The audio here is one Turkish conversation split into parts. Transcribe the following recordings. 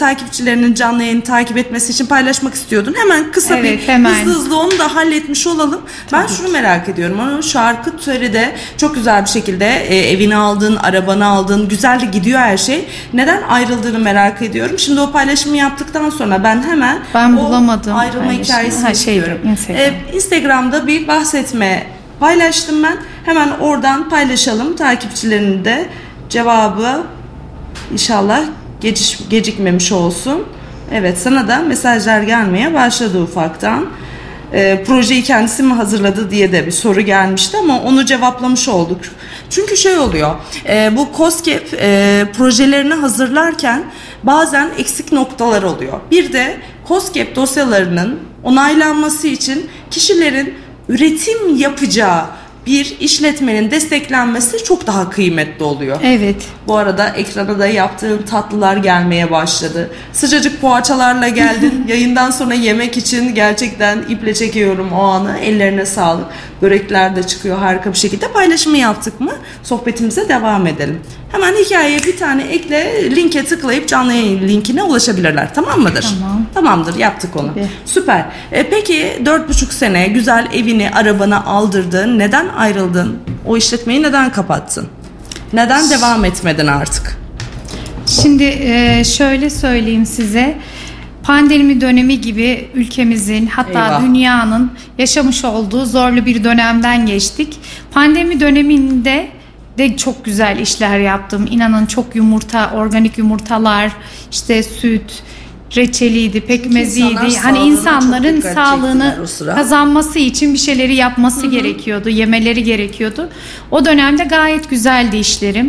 takipçilerinin canlı yayını takip etmesi için paylaşmak istiyordun. Hemen kısa hızlı onu da halletmiş olalım. Ben şunu merak ediyorum. Onu Şarküteri'de çok güzel bir şekilde evini aldın, arabanı aldın. Güzel de gidiyor her şey. Neden ayrıldığını merak ediyorum. Şimdi o paylaşımı yaptıktan sonra ben bulamadım. Ayrılma hikayesini istiyorum. Instagram'da bir bahsetme paylaştım ben. Hemen oradan paylaşalım. Takipçilerinin de cevabı İnşallah gecikmemiş olsun. Evet, sana da mesajlar gelmeye başladı ufaktan. Projeyi kendisi mi hazırladı diye de bir soru gelmişti ama onu cevaplamış olduk. Çünkü şey oluyor, bu KOSGEB projelerini hazırlarken bazen eksik noktalar oluyor. Bir de KOSGEB dosyalarının onaylanması için kişilerin üretim yapacağı bir işletmenin desteklenmesi çok daha kıymetli oluyor. Evet. Bu arada ekrana da yaptığın tatlılar gelmeye başladı. Sıcacık poğaçalarla geldin. Yayından sonra yemek için gerçekten iple çekiyorum o anı. Ellerine sağlık. Börekler de çıkıyor harika bir şekilde. Paylaşımı yaptık mı Sohbetimize devam edelim. Hemen hikayeye bir tane ekle, linke tıklayıp canlı yayın linkine ulaşabilirler. Tamam mıdır? Tamam. Tamamdır, yaptık onu. Tabii. Süper. Peki 4,5 sene güzel evini, arabanı aldırdın. Neden ayrıldın? O işletmeyi neden kapattın? Neden devam etmedin artık? Şimdi şöyle söyleyeyim size. Pandemi dönemi gibi ülkemizin, hatta dünyanın yaşamış olduğu zorlu bir dönemden geçtik. Pandemi döneminde de çok güzel işler yaptım. İnanın çok organik yumurtalar, işte süt, reçeliydi, pekmeziydi. Hani insanların sağlığını kazanması için bir şeyleri yapması gerekiyordu, yemeleri gerekiyordu. O dönemde gayet güzeldi işlerim.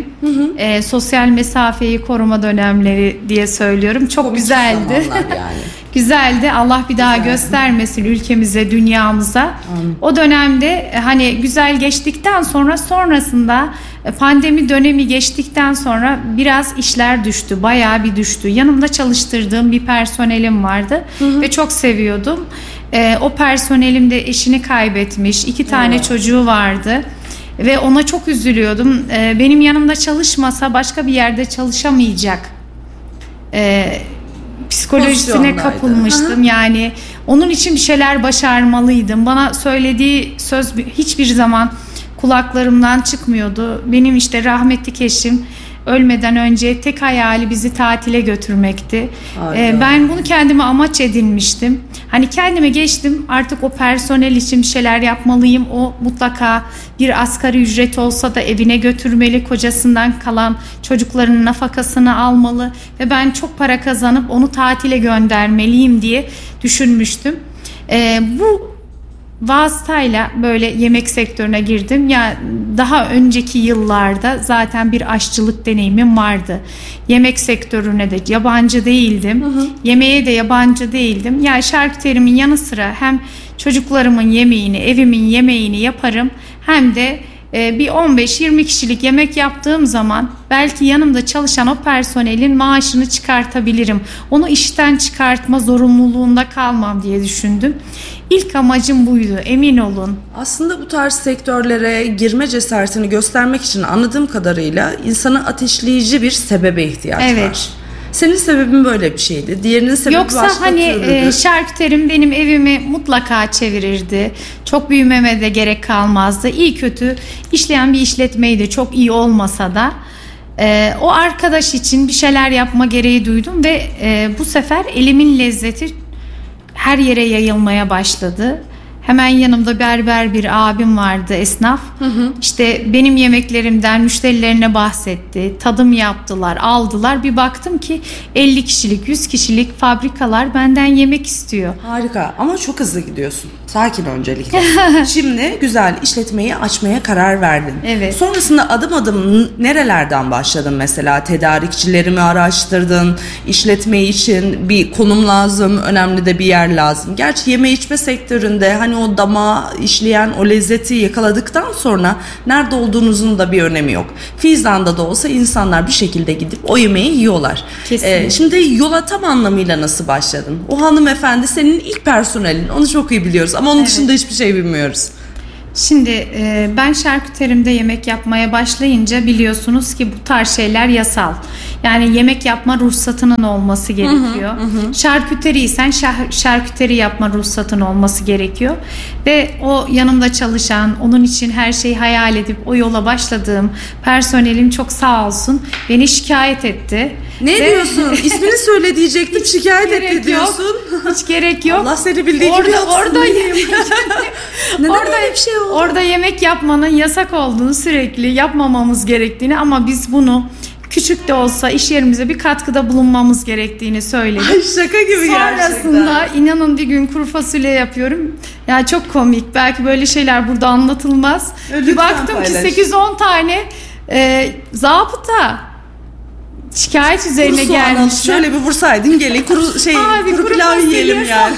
Sosyal mesafeyi koruma dönemleri diye söylüyorum. Çok güzeldi. Yani. Güzeldi. Allah bir daha göstermesin ülkemize, dünyamıza. O dönemde hani güzel geçtikten sonrasında pandemi dönemi geçtikten sonra biraz işler düştü. Bayağı bir düştü. Yanımda çalıştırdığım bir personelim vardı ve çok seviyordum. O personelim de eşini kaybetmiş. 2 tane çocuğu vardı. Ve ona çok üzülüyordum. Benim yanımda çalışmasa başka bir yerde çalışamayacak. Psikolojisine kapılmıştım. Yani onun için bir şeyler başarmalıydım. Bana söylediği söz hiçbir zaman kulaklarımdan çıkmıyordu. Benim işte rahmetli eşim ölmeden önce tek hayali bizi tatile götürmekti. Ben bunu kendime amaç edinmiştim. Hani kendime geçtim, artık o personel için bir şeyler yapmalıyım. O mutlaka bir asgari ücret olsa da evine götürmeli, kocasından kalan çocuklarının nafakasını almalı ve ben çok para kazanıp onu tatile göndermeliyim diye düşünmüştüm. Bu vasıtayla böyle yemek sektörüne girdim. Ya daha önceki yıllarda zaten bir aşçılık deneyimim vardı. Yemek sektörüne de yabancı değildim. Yemeğe de yabancı değildim. Ya şarküterimin yanı sıra hem çocuklarımın yemeğini, evimin yemeğini yaparım, hem de bir 15-20 kişilik yemek yaptığım zaman belki yanımda çalışan o personelin maaşını çıkartabilirim. Onu işten çıkartma zorunluluğunda kalmam diye düşündüm. İlk amacım buydu, emin olun. Aslında bu tarz sektörlere girme cesaretini göstermek için anladığım kadarıyla insana ateşleyici bir sebebe ihtiyaç var. Senin sebebin böyle bir şeydi. Diğerinin sebebi yoksa başka hani şarküterim benim evimi mutlaka çevirirdi. Çok büyümeme de gerek kalmazdı. İyi kötü işleyen bir işletmeydi. Çok iyi olmasa da. O arkadaş için bir şeyler yapma gereği duydum ve bu sefer elimin lezzeti her yere yayılmaya başladı. Hemen yanımda berber bir abim vardı, esnaf. İşte benim yemeklerimden müşterilerine bahsetti. Tadım yaptılar, aldılar. Bir baktım ki 50 kişilik, 100 kişilik fabrikalar benden yemek istiyor. Harika ama çok hızlı gidiyorsun. Sakin öncelikle. Şimdi güzel işletmeyi açmaya karar verdin. Evet. Sonrasında adım adım nerelerden başladın mesela? Tedarikçileri mi araştırdın? İşletme için bir konum lazım, önemli de bir yer lazım. Gerçi yeme içme sektöründe hani o damağı işleyen o lezzeti yakaladıktan sonra nerede olduğunuzun da bir önemi yok. Fizan'da da olsa insanlar bir şekilde gidip o yemeği yiyorlar. Şimdi yola tam anlamıyla nasıl başladın? O hanımefendi senin ilk personelin. Onu çok iyi biliyoruz ama onun dışında hiçbir şey bilmiyoruz. Şimdi ben şarküterimde yemek yapmaya başlayınca biliyorsunuz ki bu tarz şeyler yasal. Yani yemek yapma ruhsatının olması gerekiyor. Şarküteriysen şarküteri yapma ruhsatın olması gerekiyor. Ve o yanımda çalışan, onun için her şeyi hayal edip o yola başladığım personelim çok sağ olsun beni şikayet etti. Ne diyorsun? İsmini söyle diyecektim. Şikayet etti diyorsun. Hiç gerek yok. Allah seni bildiği gibi yapsın. Orada yemek yapmanın yasak olduğunu, sürekli yapmamamız gerektiğini, ama biz bunu küçük de olsa iş yerimize bir katkıda bulunmamız gerektiğini söyledik. Ay şaka gibi gerçekten. Sonrasında inanın bir gün kuru fasulye yapıyorum. Ya çok komik. Belki böyle şeyler burada anlatılmaz. Bir baktım paylaş. ki 8-10 tane zabıta şikayet üzerine gelmişler. Şöyle bir vursaydın gelin kuru pilav yiyelim yani.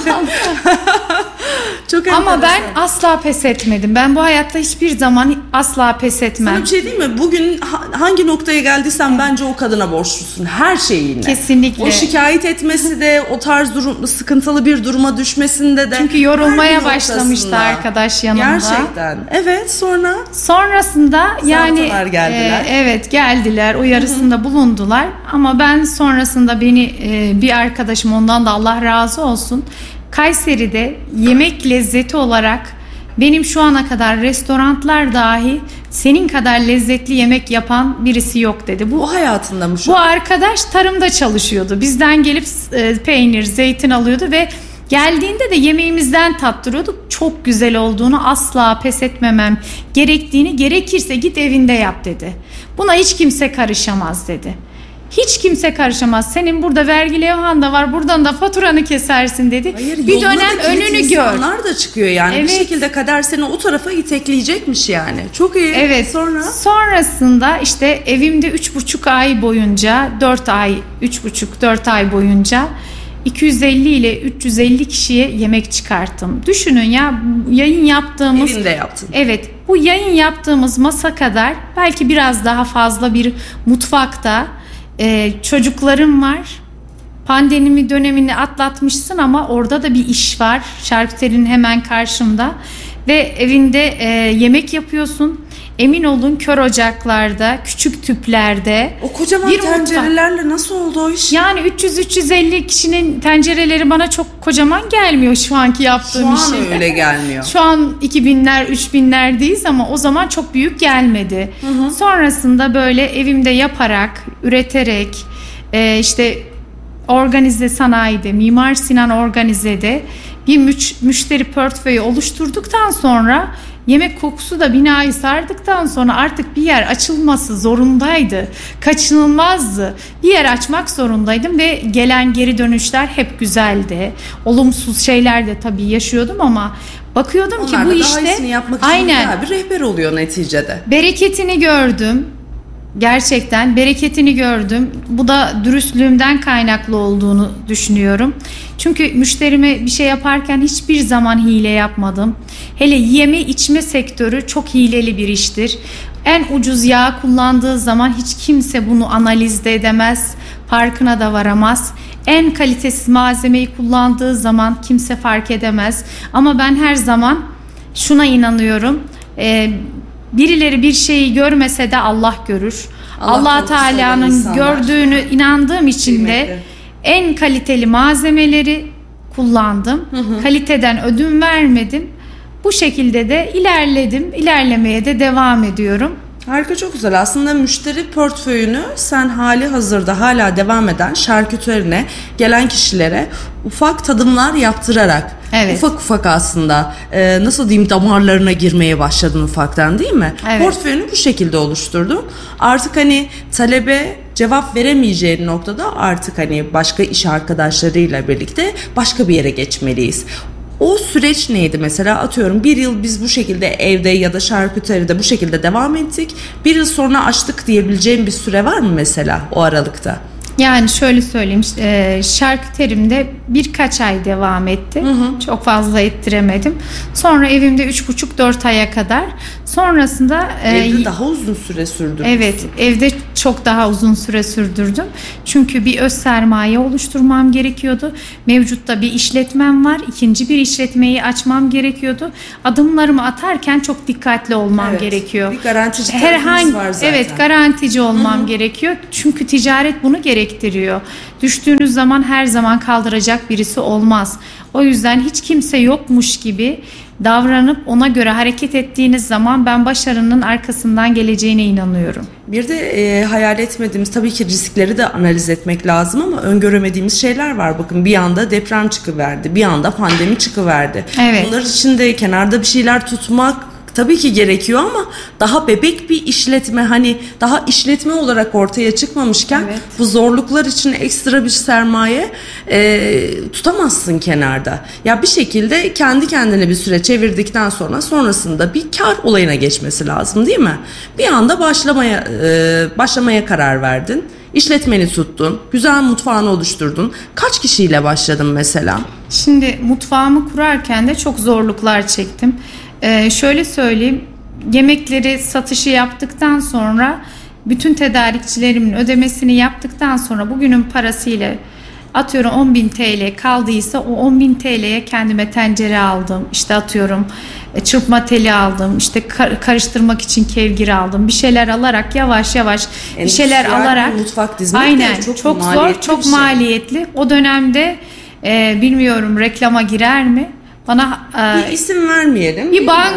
Çok enteresan. Ama ben asla pes etmedim. Ben bu hayatta hiçbir zaman asla pes etmem. Sana bir şey diyeyim mi? Bugün hangi noktaya geldiysen bence o kadına borçlusun. Her şeyinle. Kesinlikle. O şikayet etmesi de, o tarz sıkıntılı bir duruma düşmesinde de. Çünkü yorulmaya başlamıştı arkadaş yanımda. Gerçekten. Evet, sonrasında yani geldiler. Evet, geldiler. Uyarısında bulundular. Ama ben sonrasında beni bir arkadaşım, ondan da Allah razı olsun, Kayseri'de yemek lezzeti olarak benim şu ana kadar restoranlar dahi senin kadar lezzetli yemek yapan birisi yok dedi. O hayatında mı şu? Bu arkadaş tarımda çalışıyordu. Bizden gelip peynir, zeytin alıyordu ve geldiğinde de yemeğimizden tattırıyorduk. Çok güzel olduğunu, asla pes etmemem gerektiğini, gerekirse git evinde yap dedi. Buna hiç kimse karışamaz dedi. Hiç kimse karışamaz. Senin burada vergi levhan da var. Buradan da faturanı kesersin dedi. Hayır, bir dönem önünü gör. İnsanlar da çıkıyor yani. Evet. Bir şekilde kader seni o tarafa itekleyecekmiş yani. Çok iyi. Evet. Sonrasında işte evimde 3,5 ay boyunca, 3,5-4 ay boyunca 250 ile 350 kişiye yemek çıkarttım. Düşünün ya, yayın yaptığımız... Evinde yaptın. Evet. Bu yayın yaptığımız masa kadar, belki biraz daha fazla bir mutfakta çocuklarım var. Pandemi dönemini atlatmışsın ama orada da bir iş var. Şarküterinin hemen karşımda. Ve evinde yemek yapıyorsun. Emin olun, kör ocaklarda, küçük tüplerde. O kocaman tencerelerle nasıl oldu o iş? Yani 300-350 kişinin tencereleri bana çok kocaman gelmiyor şu anki yaptığım işe. Şu an öyle gelmiyor. Şu an 2000'ler, 3000'lerdeyiz ama o zaman çok büyük gelmedi. Sonrasında böyle evimde yaparak, üreterek, işte organize sanayide, Mimar Sinan Organize'de bir müşteri portföyü oluşturduktan sonra, yemek kokusu da binayı sardıktan sonra artık bir yer açılması zorundaydı. Kaçınılmazdı. Bir yer açmak zorundaydım ve gelen geri dönüşler hep güzeldi. Olumsuz şeyler de tabii yaşıyordum ama bakıyordum onlar ki bu işte daha iyisini yapmak için bir rehber oluyor neticede. Bereketini gördüm. Gerçekten bereketini gördüm. Bu da dürüstlüğümden kaynaklı olduğunu düşünüyorum. Çünkü müşterime bir şey yaparken hiçbir zaman hile yapmadım. Hele yeme içme sektörü çok hileli bir iştir. En ucuz yağ kullandığı zaman hiç kimse bunu analizde edemez, farkına da varamaz. En kalitesiz malzemeyi kullandığı zaman kimse fark edemez. Ama ben her zaman şuna inanıyorum. Birileri bir şeyi görmese de Allah görür. Allah Teala'nın gördüğünü inandığım için de en kaliteli malzemeleri kullandım. Kaliteden ödün vermedim. Bu şekilde de ilerledim. İlerlemeye de devam ediyorum. Harika, çok güzel. Aslında müşteri portföyünü sen hali hazırda hala devam eden şarküterine gelen kişilere ufak tadımlar yaptırarak, ufak ufak aslında nasıl diyeyim, damarlarına girmeye başladın ufaktan, değil mi? Evet. Portföyünü bu şekilde oluşturdun. Artık hani talebe cevap veremeyeceğin noktada artık hani başka iş arkadaşlarıyla birlikte başka bir yere geçmeliyiz. O süreç neydi mesela? Atıyorum bir yıl biz bu şekilde evde ya da şarküteride bu şekilde devam ettik. Bir yıl sonra açtık diyebileceğim bir süre var mı mesela o aralıkta? Yani şöyle söyleyeyim, şarküterimde birkaç ay devam etti. Çok fazla ettiremedim. Sonra evimde 3,5-4 aya kadar. Sonrasında evde daha uzun süre sürdü. Evet, evde çok daha uzun süre sürdürdüm. Çünkü bir öz sermaye oluşturmam gerekiyordu. Mevcutta bir işletmem var. İkinci bir işletmeyi açmam gerekiyordu. Adımlarımı atarken çok dikkatli olmam gerekiyor. Bir garantici tarafımız var zaten. Evet, garantici olmam gerekiyor. Çünkü ticaret bunu gerektiriyor. Düştüğünüz zaman her zaman kaldıracak birisi olmaz. O yüzden hiç kimse yokmuş gibi davranıp ona göre hareket ettiğiniz zaman ben başarının arkasından geleceğine inanıyorum. Bir de hayal etmediğimiz tabii ki riskleri de analiz etmek lazım ama öngöremediğimiz şeyler var. Bakın bir anda deprem çıkıverdi, bir anda pandemi çıkıverdi. Evet. Bunlar için de kenarda bir şeyler tutmak tabii ki gerekiyor ama daha bebek bir işletme, hani daha işletme olarak ortaya çıkmamışken bu zorluklar için ekstra bir sermaye tutamazsın kenarda. Ya bir şekilde kendi kendine bir süre çevirdikten sonrasında bir kar olayına geçmesi lazım, değil mi? Bir anda başlamaya karar verdin. İşletmeni tuttun, güzel mutfağını oluşturdun. Kaç kişiyle başladın mesela? Şimdi mutfağımı kurarken de çok zorluklar çektim. Şöyle söyleyeyim, yemekleri satışı yaptıktan sonra bütün tedarikçilerimin ödemesini yaptıktan sonra bugünün parasıyla atıyorum 10.000 TL kaldıysa o 10.000 TL'ye kendime tencere aldım, işte atıyorum çırpma teli aldım, işte karıştırmak için kevgir aldım, bir şeyler alarak yavaş yavaş bir şeyler alarak mutfak dizmek aynen çok zor, çok maliyetli. O dönemde bilmiyorum reklama girer mi? Bana bir isim vermeyelim.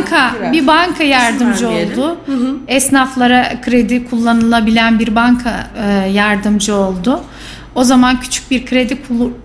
Bir banka yardımcı oldu. Hı. Esnaflara kredi kullanılabilen bir banka yardımcı oldu. O zaman küçük bir kredi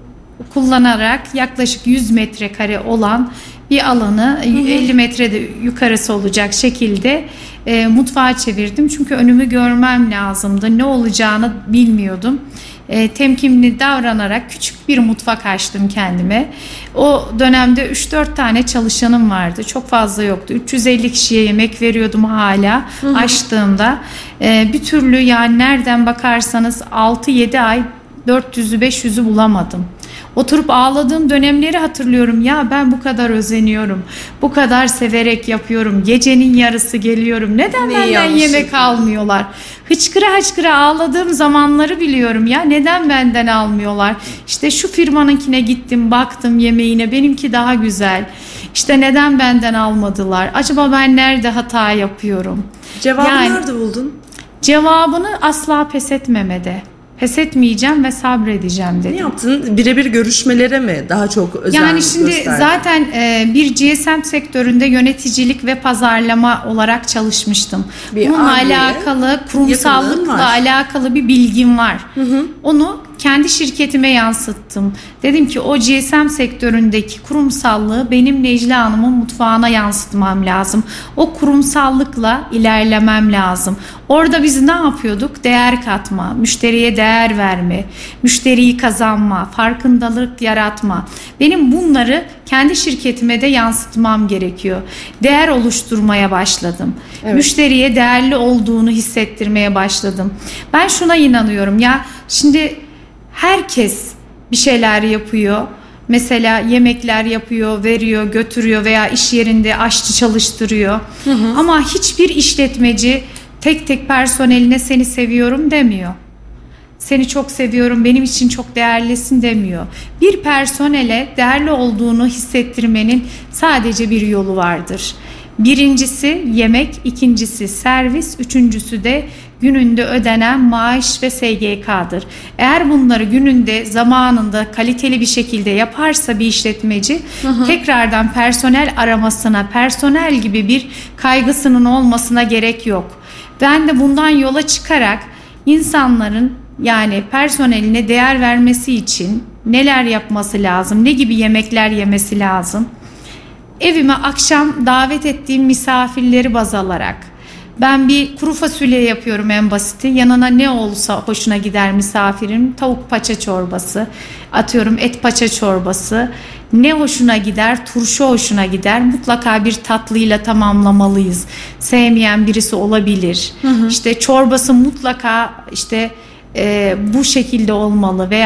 kullanarak yaklaşık 100 metrekare olan bir alanı 50 metrede yukarısı olacak şekilde mutfağa çevirdim. Çünkü önümü görmem lazımdı. Ne olacağını bilmiyordum. Temkinli davranarak küçük bir mutfak açtım kendime. O dönemde 3-4 tane çalışanım vardı. Çok fazla yoktu. 350 kişiye yemek veriyordum hala açtığımda. Bir türlü yani nereden bakarsanız 6-7 ay 400'ü 500'ü bulamadım. Oturup ağladığım dönemleri hatırlıyorum. Ya ben bu kadar özeniyorum. Bu kadar severek yapıyorum. Gecenin yarısı geliyorum. Neden benden yemek almıyorlar? Hıçkıra hıçkıra ağladığım zamanları biliyorum ya. Neden benden almıyorlar? İşte şu firmanınkine gittim, baktım yemeğine. Benimki daha güzel. İşte neden benden almadılar? Acaba ben nerede hata yapıyorum? Cevabını nerede buldun? Cevabını asla pes etmemede. Pes etmeyeceğim ve sabredeceğim dedim. Ne yaptın? Birebir görüşmelere mi daha çok özen Yani şimdi gösterdin? zaten bir GSM sektöründe yöneticilik ve pazarlama olarak çalışmıştım. Bununla alakalı, kurumsallıkla alakalı bir bilgim var. Onu kendi şirketime yansıttım. Dedim ki o GSM sektöründeki kurumsallığı benim Necla Hanım'ın mutfağına yansıtmam lazım. O kurumsallıkla ilerlemem lazım. Orada biz ne yapıyorduk? Değer katma, müşteriye değer verme, müşteriyi kazanma, farkındalık yaratma. Benim bunları kendi şirketime de yansıtmam gerekiyor. Değer oluşturmaya başladım. Evet. Müşteriye değerli olduğunu hissettirmeye başladım. Ben şuna inanıyorum ya, şimdi herkes bir şeyler yapıyor. Mesela yemekler yapıyor, veriyor, götürüyor veya iş yerinde aşçı çalıştırıyor. Ama hiçbir işletmeci tek tek personeline seni seviyorum demiyor. Seni çok seviyorum, benim için çok değerlisin demiyor. Bir personele değerli olduğunu hissettirmenin sadece bir yolu vardır. Birincisi yemek, ikincisi servis, üçüncüsü de gününde ödenen maaş ve SGK'dır. Eğer bunları gününde, zamanında, kaliteli bir şekilde yaparsa bir işletmeci tekrardan personel aramasına, personel gibi bir kaygısının olmasına gerek yok. Ben de bundan yola çıkarak insanların yani personeline değer vermesi için neler yapması lazım, ne gibi yemekler yemesi lazım? Evime akşam davet ettiğim misafirleri baz alarak ben bir kuru fasulye yapıyorum en basiti. Yanına ne olsa hoşuna gider misafirin. Tavuk paça çorbası, atıyorum et paça çorbası. Ne hoşuna gider? Turşu hoşuna gider. Mutlaka bir tatlıyla tamamlamalıyız. Sevmeyen birisi olabilir. İşte çorbası mutlaka işte bu şekilde olmalı veya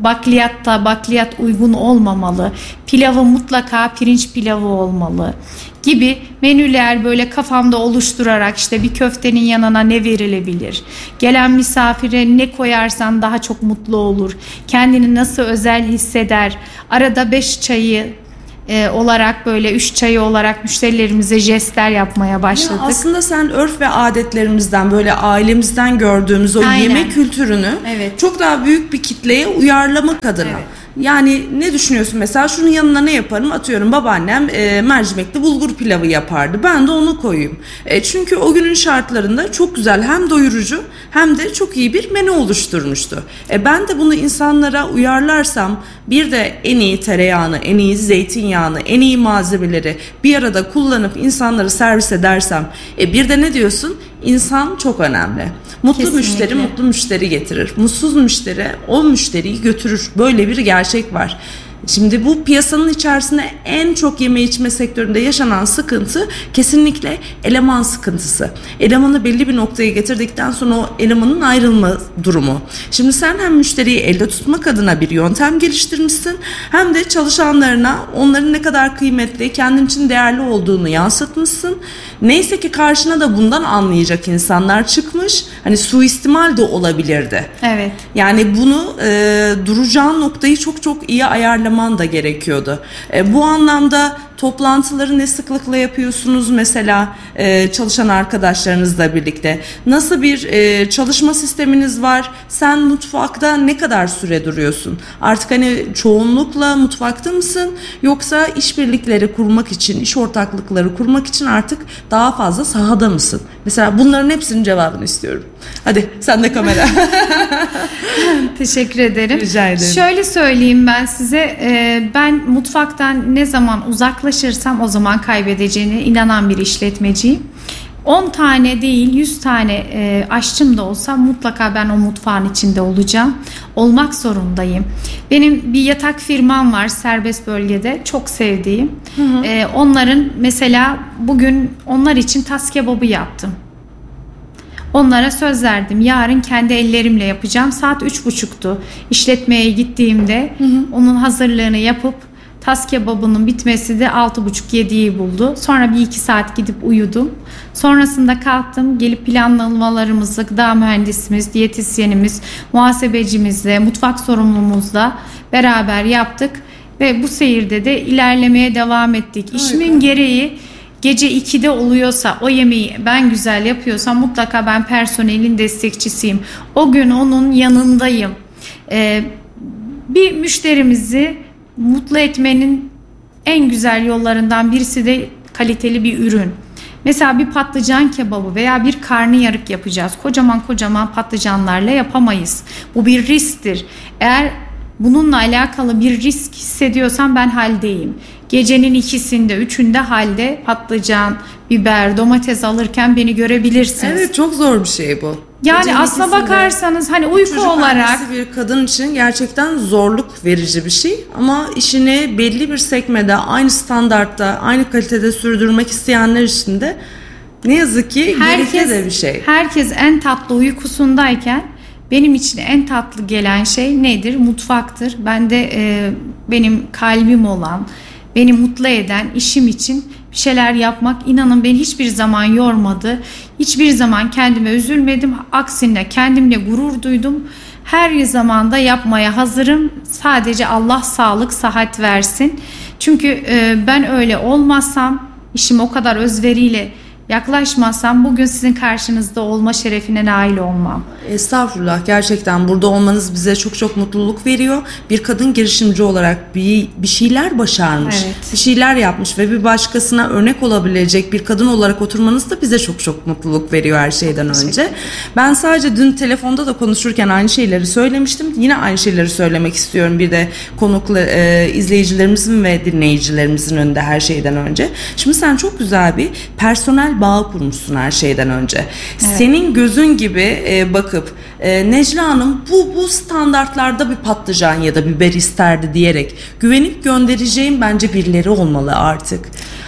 bakliyat uygun olmamalı. Pilavı mutlaka pirinç pilavı olmalı gibi menüler böyle kafamda oluşturarak işte bir köftenin yanına ne verilebilir? Gelen misafire ne koyarsan daha çok mutlu olur? Kendini nasıl özel hisseder? Arada 5 çayı olarak böyle 3 çayı olarak müşterilerimize jestler yapmaya başladık. Ya aslında sen örf ve adetlerimizden böyle ailemizden gördüğümüz o yemek kültürünü çok daha büyük bir kitleye uyarlamak adına. Evet. Yani ne düşünüyorsun mesela şunun yanına ne yaparım? Atıyorum babaannem mercimekli bulgur pilavı yapardı. Ben de onu koyayım. Çünkü o günün şartlarında çok güzel hem doyurucu hem de çok iyi bir menü oluşturmuştu. Ben de bunu insanlara uyarlarsam bir de en iyi tereyağını, en iyi zeytinyağını, en iyi malzemeleri bir arada kullanıp insanları servis edersem bir de ne diyorsun? İnsan çok önemli. Mutlu müşteri mutlu müşteri getirir. Mutsuz müşteri o müşteriyi götürür. Böyle bir gerçek var. Şimdi bu piyasanın içerisinde en çok yeme içme sektöründe yaşanan sıkıntı kesinlikle eleman sıkıntısı. Elemanı belli bir noktaya getirdikten sonra o elemanın ayrılma durumu. Şimdi sen hem müşteriyi elde tutmak adına bir yöntem geliştirmişsin hem de çalışanlarına onların ne kadar kıymetli, kendin için değerli olduğunu yansıtmışsın. Neyse ki karşına da bundan anlayacak insanlar çıkmış. Hani suistimal de olabilirdi. Evet. Yani bunu duracağın noktayı çok çok iyi ayarlaman da gerekiyordu. Bu anlamda toplantıları ne sıklıkla yapıyorsunuz mesela çalışan arkadaşlarınızla birlikte? Nasıl bir çalışma sisteminiz var? Sen mutfakta ne kadar süre duruyorsun? Artık hani çoğunlukla mutfakta mısın? Yoksa işbirlikleri kurmak için, iş ortaklıkları kurmak için artık daha fazla sahada mısın? Mesela bunların hepsinin cevabını istiyorum. Hadi sen de kamera. Teşekkür ederim. Rica ederim. Şöyle söyleyeyim ben size. Ben mutfaktan ne zaman uzaklaşırsam o zaman kaybedeceğine inanan bir işletmeciyim. 10 tane değil 100 tane aşçım da olsa mutlaka ben o mutfağın içinde olacağım. Olmak zorundayım. Benim bir yatak firmam var serbest bölgede. Çok sevdiğim. Hı hı. Onların mesela bugün onlar için tas kebabı yaptım. Onlara söz verdim. Yarın kendi ellerimle yapacağım. Saat 3.30'tu. İşletmeye gittiğimde onun hazırlığını yapıp tas kebabının bitmesi de 6.30-7'yi buldu. Sonra bir 2 saat gidip uyudum. Sonrasında kalktım. Gelip planlamalarımızı gıda mühendisimiz, diyetisyenimiz, muhasebecimizle, mutfak sorumlumuzla beraber yaptık. Ve bu seyirde de ilerlemeye devam ettik. Harika. İşimin gereği gece 2'de oluyorsa o yemeği ben güzel yapıyorsam mutlaka ben personelin destekçisiyim. O gün onun yanındayım. Bir müşterimizi mutlu etmenin en güzel yollarından birisi de kaliteli bir ürün. Mesela bir patlıcan kebabı veya bir karnıyarık yapacağız. Kocaman patlıcanlarla yapamayız. Bu bir risktir. Eğer bununla alakalı bir risk hissediyorsam ben haldeyim. Gecenin 2'sinde 3'ünde halde patlıcan, biber, domates alırken beni görebilirsiniz. Evet, çok zor bir şey bu. Yani gecenin aslına bakarsanız hani uyku olarak bir kadın için gerçekten zorluk verici bir şey ama işini belli bir sekmede aynı standartta, aynı kalitede sürdürmek isteyenler için de ne yazık ki gerekli de bir şey. Herkes en tatlı uykusundayken benim için en tatlı gelen şey nedir? Mutfaktır. Ben de benim kalbim olan, beni mutlu eden işim için bir şeyler yapmak inanın beni hiçbir zaman yormadı. Hiçbir zaman kendime üzülmedim. Aksine kendimle gurur duydum. Her zaman da yapmaya hazırım. Sadece Allah sağlık, sıhhat versin. Çünkü ben öyle olmazsam, işime o kadar özveriyle yaklaşmazsam bugün sizin karşınızda olma şerefine nail olmam. Estağfurullah, gerçekten burada olmanız bize çok çok mutluluk veriyor. Bir kadın girişimci olarak bir şeyler başarmış, evet, bir şeyler yapmış ve bir başkasına örnek olabilecek bir kadın olarak oturmanız da bize çok çok mutluluk veriyor her şeyden önce. Ben sadece dün telefonda da konuşurken aynı şeyleri söylemiştim. Yine aynı şeyleri söylemek istiyorum bir de konukla izleyicilerimizin ve dinleyicilerimizin önünde her şeyden önce. Şimdi sen çok güzel bir personel bağ kurmuşsun her şeyden önce. Evet. Senin gözün gibi bakıp Necla Hanım bu standartlarda bir patlıcan ya da biber isterdi diyerek güvenip göndereceğim bence birileri olmalı artık.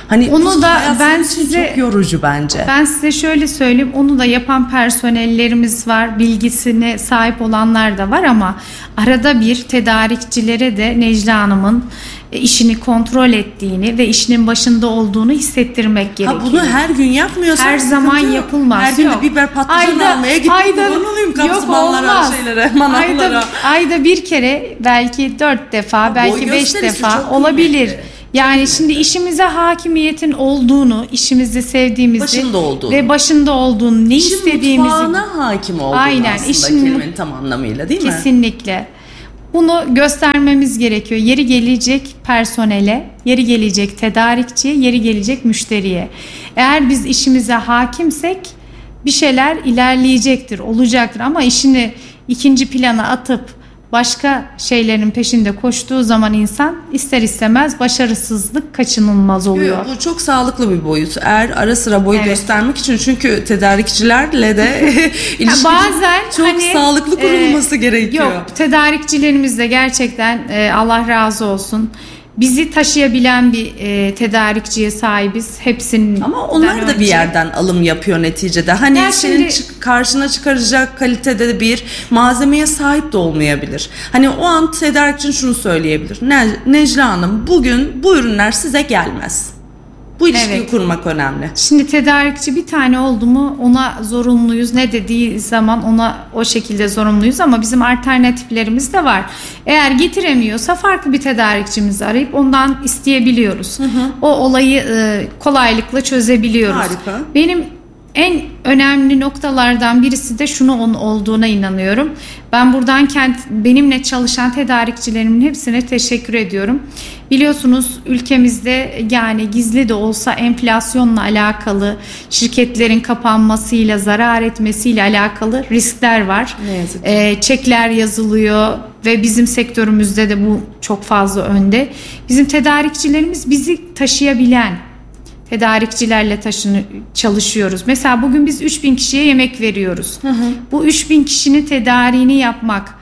Hani onu da ben size çok yorucu bence. Ben size şöyle söyleyeyim, onu da yapan personellerimiz var, bilgisine sahip olanlar da var ama arada bir tedarikçilere de Necla Hanım'ın işini kontrol ettiğini ve işinin başında olduğunu hissettirmek gerekiyor. Bunu her gün yapmıyorsan her zaman yapılmaz. Her gün de biber patlıcan almaya gittim. Kullanılayım kapsımanlara, şeylere, manavlara. Ayda bir kere, belki 4 defa, belki 5 defa olabilir. Yani şimdi işimize hakimiyetin olduğunu, işimizi sevdiğimizi başında olduğunu, ne İşin istediğimizi, mutfağına hakim olduğunu aslında kelimenin tam anlamıyla, değil mi? Kesinlikle. Bunu göstermemiz gerekiyor. Yeri gelecek personele, yeri gelecek tedarikçiye, yeri gelecek müşteriye. Eğer biz işimize hakimsek bir şeyler ilerleyecektir, olacaktır. Ama işini ikinci plana atıp başka şeylerin peşinde koştuğu zaman insan ister istemez başarısızlık kaçınılmaz oluyor. Bu çok sağlıklı bir boyut. Eğer ara sıra boy göstermek için, çünkü tedarikçilerle de ilişki bazen çok sağlıklı kurulması gerekiyor. Yok, tedarikçilerimiz de gerçekten Allah razı olsun, bizi taşıyabilen bir tedarikçiye sahibiz. Hepsinin. Ama onlar da bir yerden alım yapıyor neticede. Hani senin karşına çıkaracak kalitede bir malzemeye sahip de olmayabilir. Hani o an tedarikçin şunu söyleyebilir: Necla Hanım, bugün bu ürünler size gelmez. Bu ilişkiyi kurmak önemli. Şimdi tedarikçi bir tane oldu mu ona zorunluyuz. Ne dediği zaman ona o şekilde zorunluyuz, ama bizim alternatiflerimiz de var. Eğer getiremiyorsa farklı bir tedarikçimizi arayıp ondan isteyebiliyoruz. O olayı kolaylıkla çözebiliyoruz. Harika. Benim en önemli noktalardan birisi de şunu olduğuna inanıyorum. Ben buradan benimle çalışan tedarikçilerimin hepsine teşekkür ediyorum. Biliyorsunuz ülkemizde, yani gizli de olsa, enflasyonla alakalı, şirketlerin kapanmasıyla, zarar etmesiyle alakalı riskler var. Ne yazık ki. Çekler yazılıyor ve bizim sektörümüzde de bu çok fazla önde. Bizim tedarikçilerimiz bizi taşıyabilen tedarikçilerle çalışıyoruz. Mesela bugün biz 3000 kişiye yemek veriyoruz. Bu 3000 kişinin tedariğini yapmak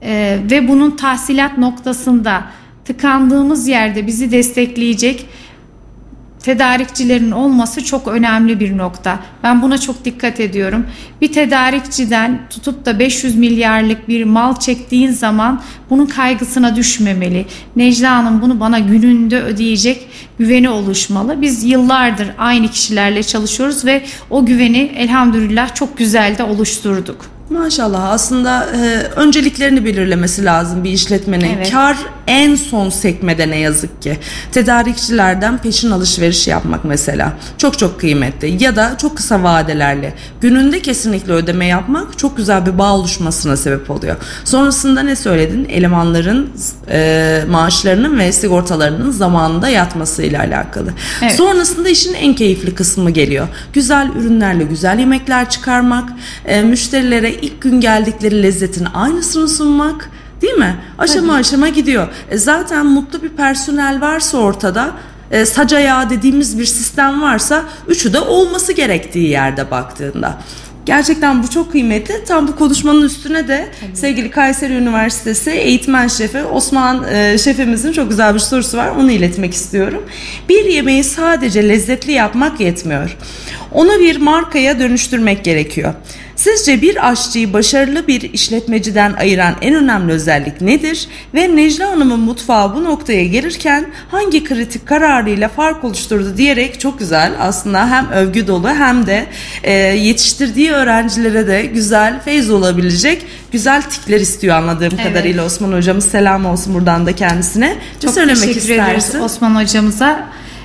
ve bunun tahsilat noktasında tıkandığımız yerde bizi destekleyecek tedarikçilerin olması çok önemli bir nokta. Ben buna çok dikkat ediyorum. Bir tedarikçiden tutup da 500 milyarlık bir mal çektiğin zaman bunun kaygısına düşmemeli. Necla Hanım bunu bana gününde ödeyecek güveni oluşmalı. Biz yıllardır aynı kişilerle çalışıyoruz ve o güveni elhamdülillah çok güzel de oluşturduk. Maşallah, aslında önceliklerini belirlemesi lazım bir işletmenin. Evet. Kar en son sekmede ne yazık ki. Tedarikçilerden peşin alışveriş yapmak mesela çok çok kıymetli, ya da çok kısa vadelerle gününde kesinlikle ödeme yapmak çok güzel bir bağ oluşmasına sebep oluyor. Sonrasında ne söyledin? Elemanların maaşlarının ve sigortalarının zamanında yatmasıyla alakalı. Evet. Sonrasında işin en keyifli kısmı geliyor. Güzel ürünlerle güzel yemekler çıkarmak, müşterilere ilk gün geldikleri lezzetin aynısını sunmak, değil mi? Aşama aşama gidiyor. Zaten mutlu bir personel varsa ortada, sac ayağı dediğimiz bir sistem varsa, üçü de olması gerektiği yerde baktığında. Gerçekten bu çok kıymetli. Tam bu konuşmanın üstüne de sevgili Kayseri Üniversitesi eğitmen şefi Osman şefimizin çok güzel bir sorusu var. Onu iletmek istiyorum. Bir yemeği sadece lezzetli yapmak yetmiyor. Onu bir markaya dönüştürmek gerekiyor. Sizce bir aşçıyı başarılı bir işletmeciden ayıran en önemli özellik nedir? Ve Necla Hanım'ın mutfağı bu noktaya gelirken hangi kritik kararıyla fark oluşturdu diyerek çok güzel, aslında hem övgü dolu hem de yetiştirdiği öğrencilere de güzel, feyz olabilecek güzel tikler istiyor anladığım kadarıyla. Osman hocamız, selam olsun buradan da kendisine. Çok teşekkür ederiz Osman hocamıza.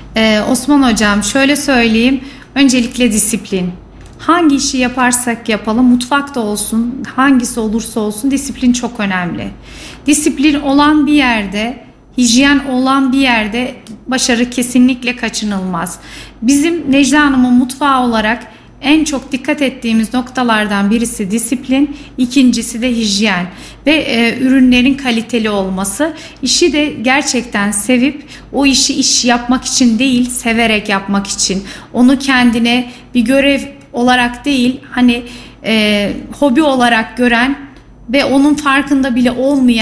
Osman hocam, şöyle söyleyeyim. Öncelikle disiplin. Hangi işi yaparsak yapalım, mutfakta olsun, hangisi olursa olsun, disiplin çok önemli. Disiplin olan bir yerde, hijyen olan bir yerde başarı kesinlikle kaçınılmaz. Bizim Necla Hanım'ın mutfağı olarak en çok dikkat ettiğimiz noktalardan birisi disiplin, ikincisi de hijyen ve ürünlerin kaliteli olması. İşi de gerçekten sevip, o işi iş yapmak için değil, severek yapmak için, onu kendine bir görev olarak değil, hani hobi olarak gören ve onun farkında bile olmayan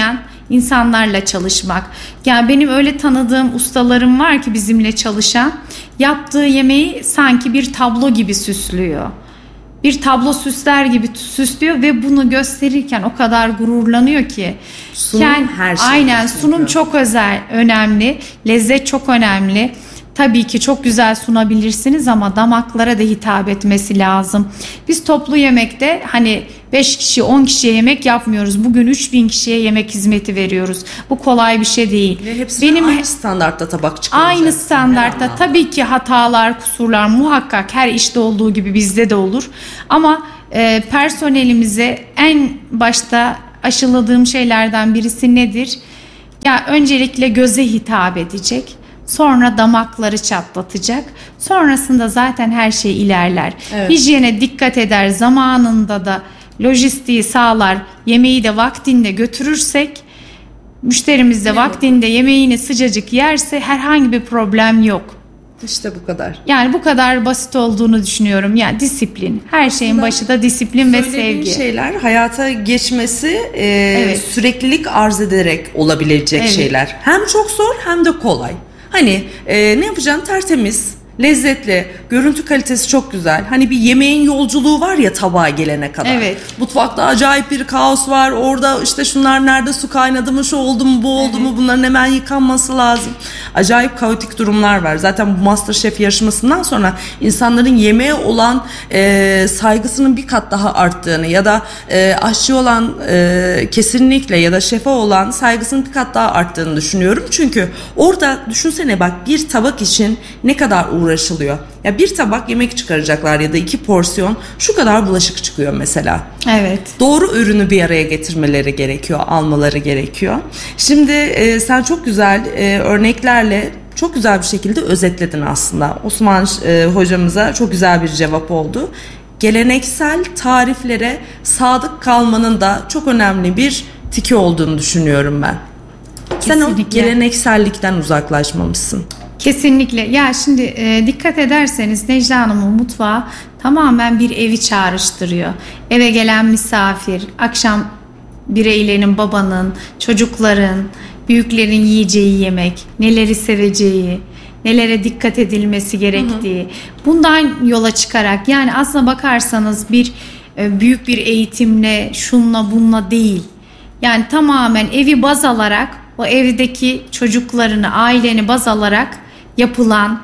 insanlarla çalışmak. Yani benim öyle tanıdığım ustalarım var ki bizimle çalışan, yaptığı yemeği sanki bir tablo gibi süslüyor. Bir tablo süsler gibi süslüyor ve bunu gösterirken o kadar gururlanıyor ki. Sunum her şey. Aynen, sunum çok önemli, lezzet çok önemli. Tabii ki çok güzel sunabilirsiniz ama damaklara da hitap etmesi lazım. Biz toplu yemekte hani 5 kişi 10 kişiye yemek yapmıyoruz. Bugün 3000 kişiye yemek hizmeti veriyoruz. Bu kolay bir şey değil. Ve hepsi aynı standartta tabak çıkaracak. Aynı standartta tabii ki hatalar, kusurlar muhakkak her işte olduğu gibi bizde de olur. Ama personelimize en başta aşıladığım şeylerden birisi nedir? Ya öncelikle göze hitap edecek. Sonra damakları çatlatacak. Sonrasında zaten her şey ilerler. Evet. Hijyene dikkat eder, zamanında da lojistiği sağlar, yemeği de vaktinde götürürsek, müşterimiz de vaktinde yemeğini sıcacık yerse herhangi bir problem yok. İşte bu kadar. Yani bu kadar basit olduğunu düşünüyorum. Yani disiplin. Her şeyin başı da disiplin ve sevgi. Söylediğin şeyler hayata geçmesi süreklilik arz ederek olabilecek şeyler. Hem çok zor hem de kolay. Hani ne yapacaksın? Tertemiz, lezzetli, görüntü kalitesi çok güzel. Hani bir yemeğin yolculuğu var ya tabağa gelene kadar. Evet. Mutfakta acayip bir kaos var. Orada işte şunlar nerede su kaynadı mı, şu oldu mu, bu oldu mu, bunların hemen yıkanması lazım. Acayip kaotik durumlar var. Zaten bu MasterChef yarışmasından sonra insanların yemeğe olan saygısının bir kat daha arttığını ya da aşçı olan kesinlikle ya da şefe olan saygısının bir kat daha arttığını düşünüyorum. Çünkü orada düşünsene bak, bir tabak için ne kadar uğraşılıyor. Ya bir tabak yemek çıkaracaklar ya da 2 porsiyon, şu kadar bulaşık çıkıyor mesela. Evet. Doğru ürünü bir araya getirmeleri gerekiyor, almaları gerekiyor. Şimdi sen çok güzel örneklerle çok güzel bir şekilde özetledin aslında. Osman hocamıza çok güzel bir cevap oldu. Geleneksel tariflere sadık kalmanın da çok önemli bir tiki olduğunu düşünüyorum ben. Kesinlikle. Sen o geleneksellikten uzaklaşmamışsın. Kesinlikle. Ya şimdi dikkat ederseniz Necla Hanım'ın mutfağı tamamen bir evi çağrıştırıyor. Eve gelen misafir, akşam bireylerin, babanın, çocukların, büyüklerin yiyeceği yemek, neleri seveceği, nelere dikkat edilmesi gerektiği. Bundan yola çıkarak, yani aslına bakarsanız bir büyük bir eğitimle, şunla bunla değil. Yani tamamen evi baz alarak, o evdeki çocuklarını, aileni baz alarak yapılan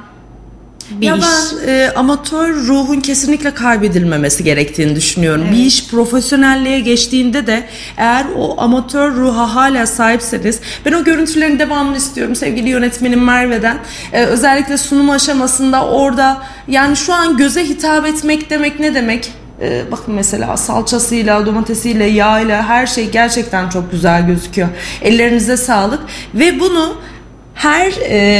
bir iş. Ben amatör ruhun kesinlikle kaybedilmemesi gerektiğini düşünüyorum. Evet. Bir iş profesyonelliğe geçtiğinde de eğer o amatör ruha hala sahipseniz, ben o görüntülerin devamını istiyorum sevgili yönetmenim Merve'den. Özellikle sunum aşamasında orada, yani şu an göze hitap etmek demek ne demek? Bakın mesela salçasıyla, domatesiyle, yağıyla her şey gerçekten çok güzel gözüküyor. Ellerinize sağlık ve bunu her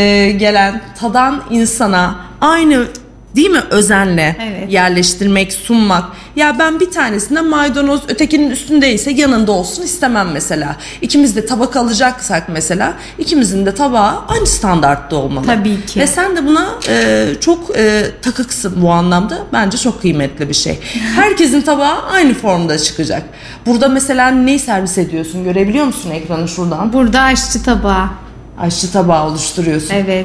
gelen, tadan insana aynı, değil mi, özenle yerleştirmek, sunmak. Ya ben bir tanesinde maydanoz ötekinin üstündeyse yanında olsun istemem mesela. İkimiz de tabak alacaksak mesela, ikimizin de tabağı aynı standartta olmalı. Tabii ki. Ve sen de buna çok takıksın bu anlamda. Bence çok kıymetli bir şey. Herkesin tabağı aynı formda çıkacak. Burada mesela neyi servis ediyorsun? Görebiliyor musun ekranı şuradan? Burada aşçı tabağı. Aşçı tabağı oluşturuyorsun. Evet.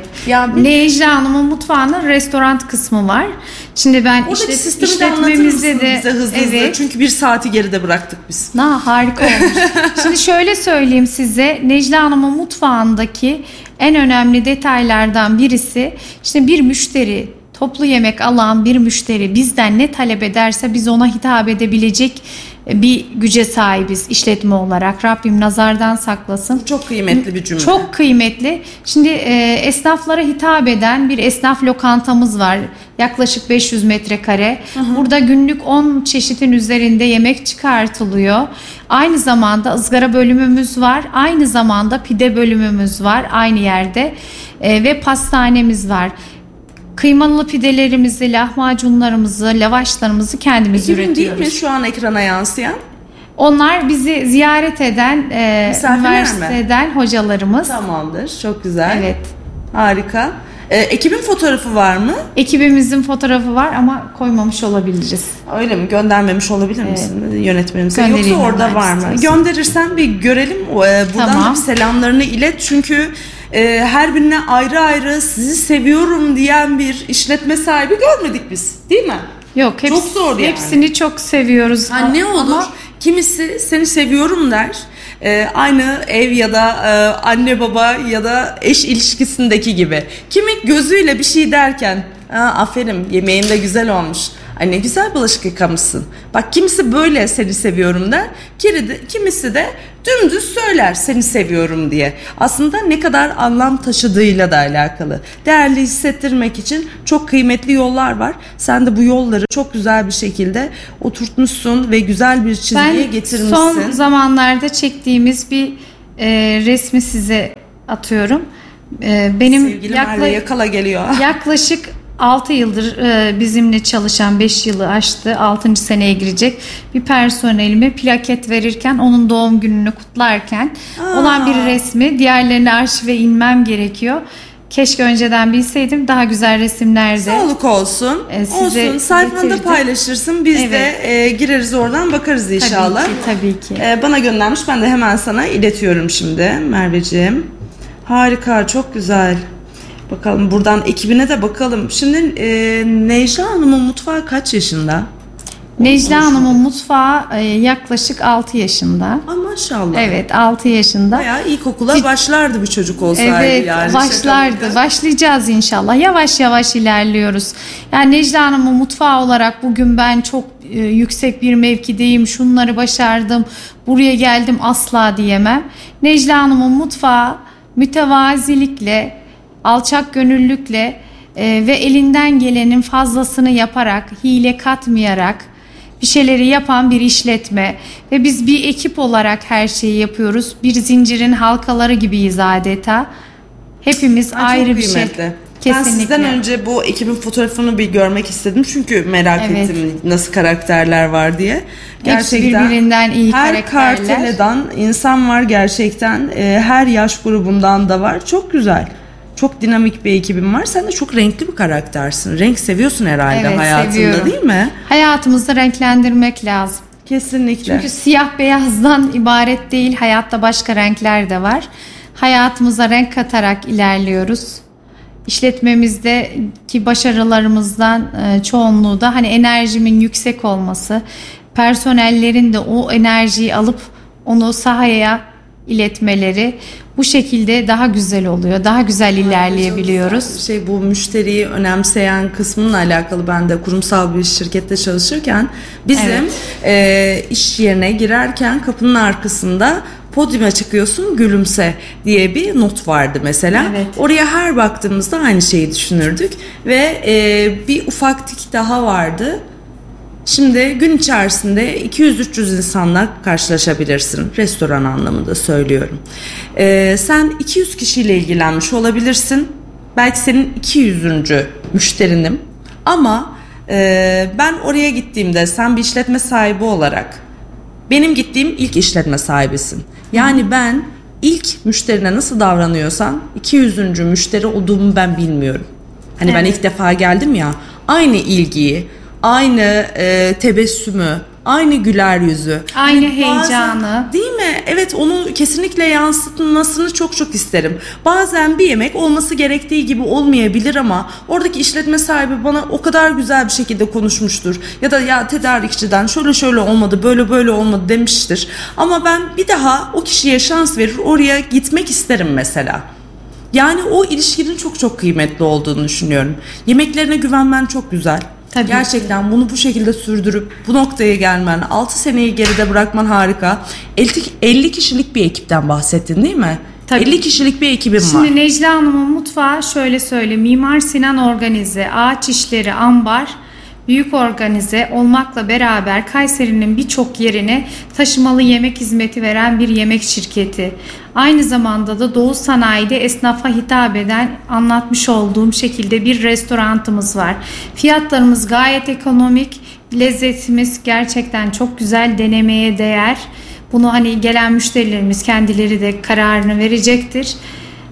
Necla Hanım'ın mutfağının restoran kısmı var. Şimdi ben işletmemizde de hızlı. Çünkü 1 saati geride bıraktık biz. Harika olmuş. Şimdi şöyle söyleyeyim size. Necla Hanım'ın mutfağındaki en önemli detaylardan birisi, işte bir müşteri, toplu yemek alan bir müşteri bizden ne talep ederse biz ona hitap edebilecek bir güce sahibiz işletme olarak. Rabbim nazardan saklasın. Çok kıymetli bir cümle. Çok kıymetli. Şimdi esnaflara hitap eden bir esnaf lokantamız var. Yaklaşık 500 metrekare. Burada günlük 10 çeşitin üzerinde yemek çıkartılıyor. Aynı zamanda ızgara bölümümüz var. Aynı zamanda pide bölümümüz var aynı yerde. Ve pastanemiz var. Kıymalı pidelerimizi, lahmacunlarımızı, lavaşlarımızı kendimiz üretiyoruz. Değil mi şu an ekrana yansıyan? Onlar bizi ziyaret eden üniversiteden hocalarımız. Tamamdır, çok güzel. Evet. Harika. Ekibin fotoğrafı var mı? Ekibimizin fotoğrafı var ama koymamış olabiliriz. Öyle mi? Göndermemiş olabilir misin yönetmenimize? Yoksa orada var mı? Gönderirsen bir görelim. Buradan da bir selamlarını ilet. Çünkü her birine ayrı ayrı sizi seviyorum diyen bir işletme sahibi görmedik biz. Değil mi? Yok. Çok zor yani. Hepsini çok seviyoruz. Ne olur? Ama kimisi seni seviyorum der. Aynı ev ya da anne baba ya da eş ilişkisindeki gibi. Kimi gözüyle bir şey derken aferin yemeğin de güzel olmuş. Ay ne güzel bulaşık yıkamışsın. Bak kimisi böyle seni seviyorum der. Kimisi de dümdüz söyler seni seviyorum diye. Aslında ne kadar anlam taşıdığıyla da alakalı. Değerli hissettirmek için çok kıymetli yollar var. Sen de bu yolları çok güzel bir şekilde oturtmuşsun ve güzel bir çizgiye getirmişsin. Son zamanlarda çektiğimiz bir resmi size atıyorum. Benim sevgili Merve Yakala geliyor. Yaklaşık 6 yıldır bizimle çalışan, 5 yılı aştı, 6. seneye girecek bir personelime plaket verirken, onun doğum gününü kutlarken olan bir resmi. Diğerlerini arşive inmem gerekiyor. Keşke önceden bilseydim, daha güzel resimlerde. Sağlık olsun. Olsun. Sayfanda paylaşırsın. Biz de gireriz oradan bakarız inşallah. Tabii ki. Bana göndermiş. Ben de hemen sana iletiyorum şimdi Merveciğim. Harika, çok güzel. Bakalım buradan ekibine de bakalım. Şimdi Necla Hanım'ın mutfağı kaç yaşında? Necla Hanım'ın mutfağı yaklaşık 6 yaşında. Maşallah. Evet, 6 yaşında. Bayağı ilkokula başlardı bir çocuk olsaydı yani. Evet, başlardı. Başlayacağız inşallah. Yavaş yavaş ilerliyoruz. Yani Necla Hanım'ın mutfağı olarak bugün ben çok yüksek bir mevkideyim, şunları başardım, buraya geldim asla diyemem. Necla Hanım'ın mutfağı mütevazilikle, alçak gönüllülükle ve elinden gelenin fazlasını yaparak, hile katmayarak bir şeyleri yapan bir işletme ve biz bir ekip olarak her şeyi yapıyoruz. Bir zincirin halkaları gibiyiz adeta. Hepimiz ayrı bir şey. Kesinlikle. Ben sizden önce bu ekibin fotoğrafını bir görmek istedim çünkü merak ettim nasıl karakterler var diye. Gerçekten hepsi birbirinden iyi karakterler. Her karteleden insan var gerçekten. Her yaş grubundan da var. Çok güzel. Çok dinamik bir ekibim var. Sen de çok renkli bir karaktersin. Renk seviyorsun herhalde hayatında, seviyorum. Değil mi? Hayatımızda renklendirmek lazım. Kesinlikle. Çünkü siyah beyazdan ibaret değil. Hayatta başka renkler de var. Hayatımıza renk katarak ilerliyoruz. İşletmemizdeki başarılarımızdan çoğunluğu da hani enerjimin yüksek olması, personellerin de o enerjiyi alıp onu sahaya iletmeleri, bu şekilde daha güzel oluyor. Daha güzel ilerleyebiliyoruz. Bu müşteriyi önemseyen kısmınla alakalı, ben de kurumsal bir şirkette çalışırken bizim iş yerine girerken kapının arkasında podyuma çıkıyorsun gülümse diye bir not vardı mesela. Evet. Oraya her baktığımızda aynı şeyi düşünürdük ve bir ufak tik daha vardı. Şimdi gün içerisinde 200-300 insanla karşılaşabilirsin. Restoran anlamında söylüyorum. Sen 200 kişiyle ilgilenmiş olabilirsin. Belki senin 200. müşterinim. Ama ben oraya gittiğimde sen bir işletme sahibi olarak benim gittiğim ilk işletme sahibisin. Yani ben ilk müşterine nasıl davranıyorsan 200. müşteri olduğumu ben bilmiyorum. Hani ben ilk defa geldim ya, aynı ilgiyi, aynı tebessümü, aynı güler yüzü, aynı heyecanı, değil mi? Evet, onu kesinlikle yansıtılmasını çok isterim. Bazen bir yemek olması gerektiği gibi olmayabilir ama oradaki işletme sahibi bana o kadar güzel bir şekilde konuşmuştur. Ya da ya tedarikçiden şöyle olmadı, böyle olmadı demiştir. Ama ben bir daha o kişiye şans verir, oraya gitmek isterim mesela. Yani o ilişkinin çok kıymetli olduğunu düşünüyorum. Yemeklerine güvenmen çok güzel. Tabii gerçekten ki. Bunu bu şekilde sürdürüp bu noktaya gelmen, 6 seneyi geride bırakman harika. 50 kişilik bir ekipten bahsettin değil mi? Tabii. 50 kişilik bir ekibim var. Şimdi Necla Hanım'ın mutfağı şöyle söyle. Mimar Sinan organize, Ağaç İşleri Ambar, büyük organize olmakla beraber Kayseri'nin birçok yerine taşımalı yemek hizmeti veren bir yemek şirketi. Aynı zamanda da Doğu Sanayi'de esnafa hitap eden, anlatmış olduğum şekilde bir restoranımız var. Fiyatlarımız gayet ekonomik, lezzetimiz gerçekten çok güzel, denemeye değer. Bunu hani gelen müşterilerimiz kendileri de kararını verecektir.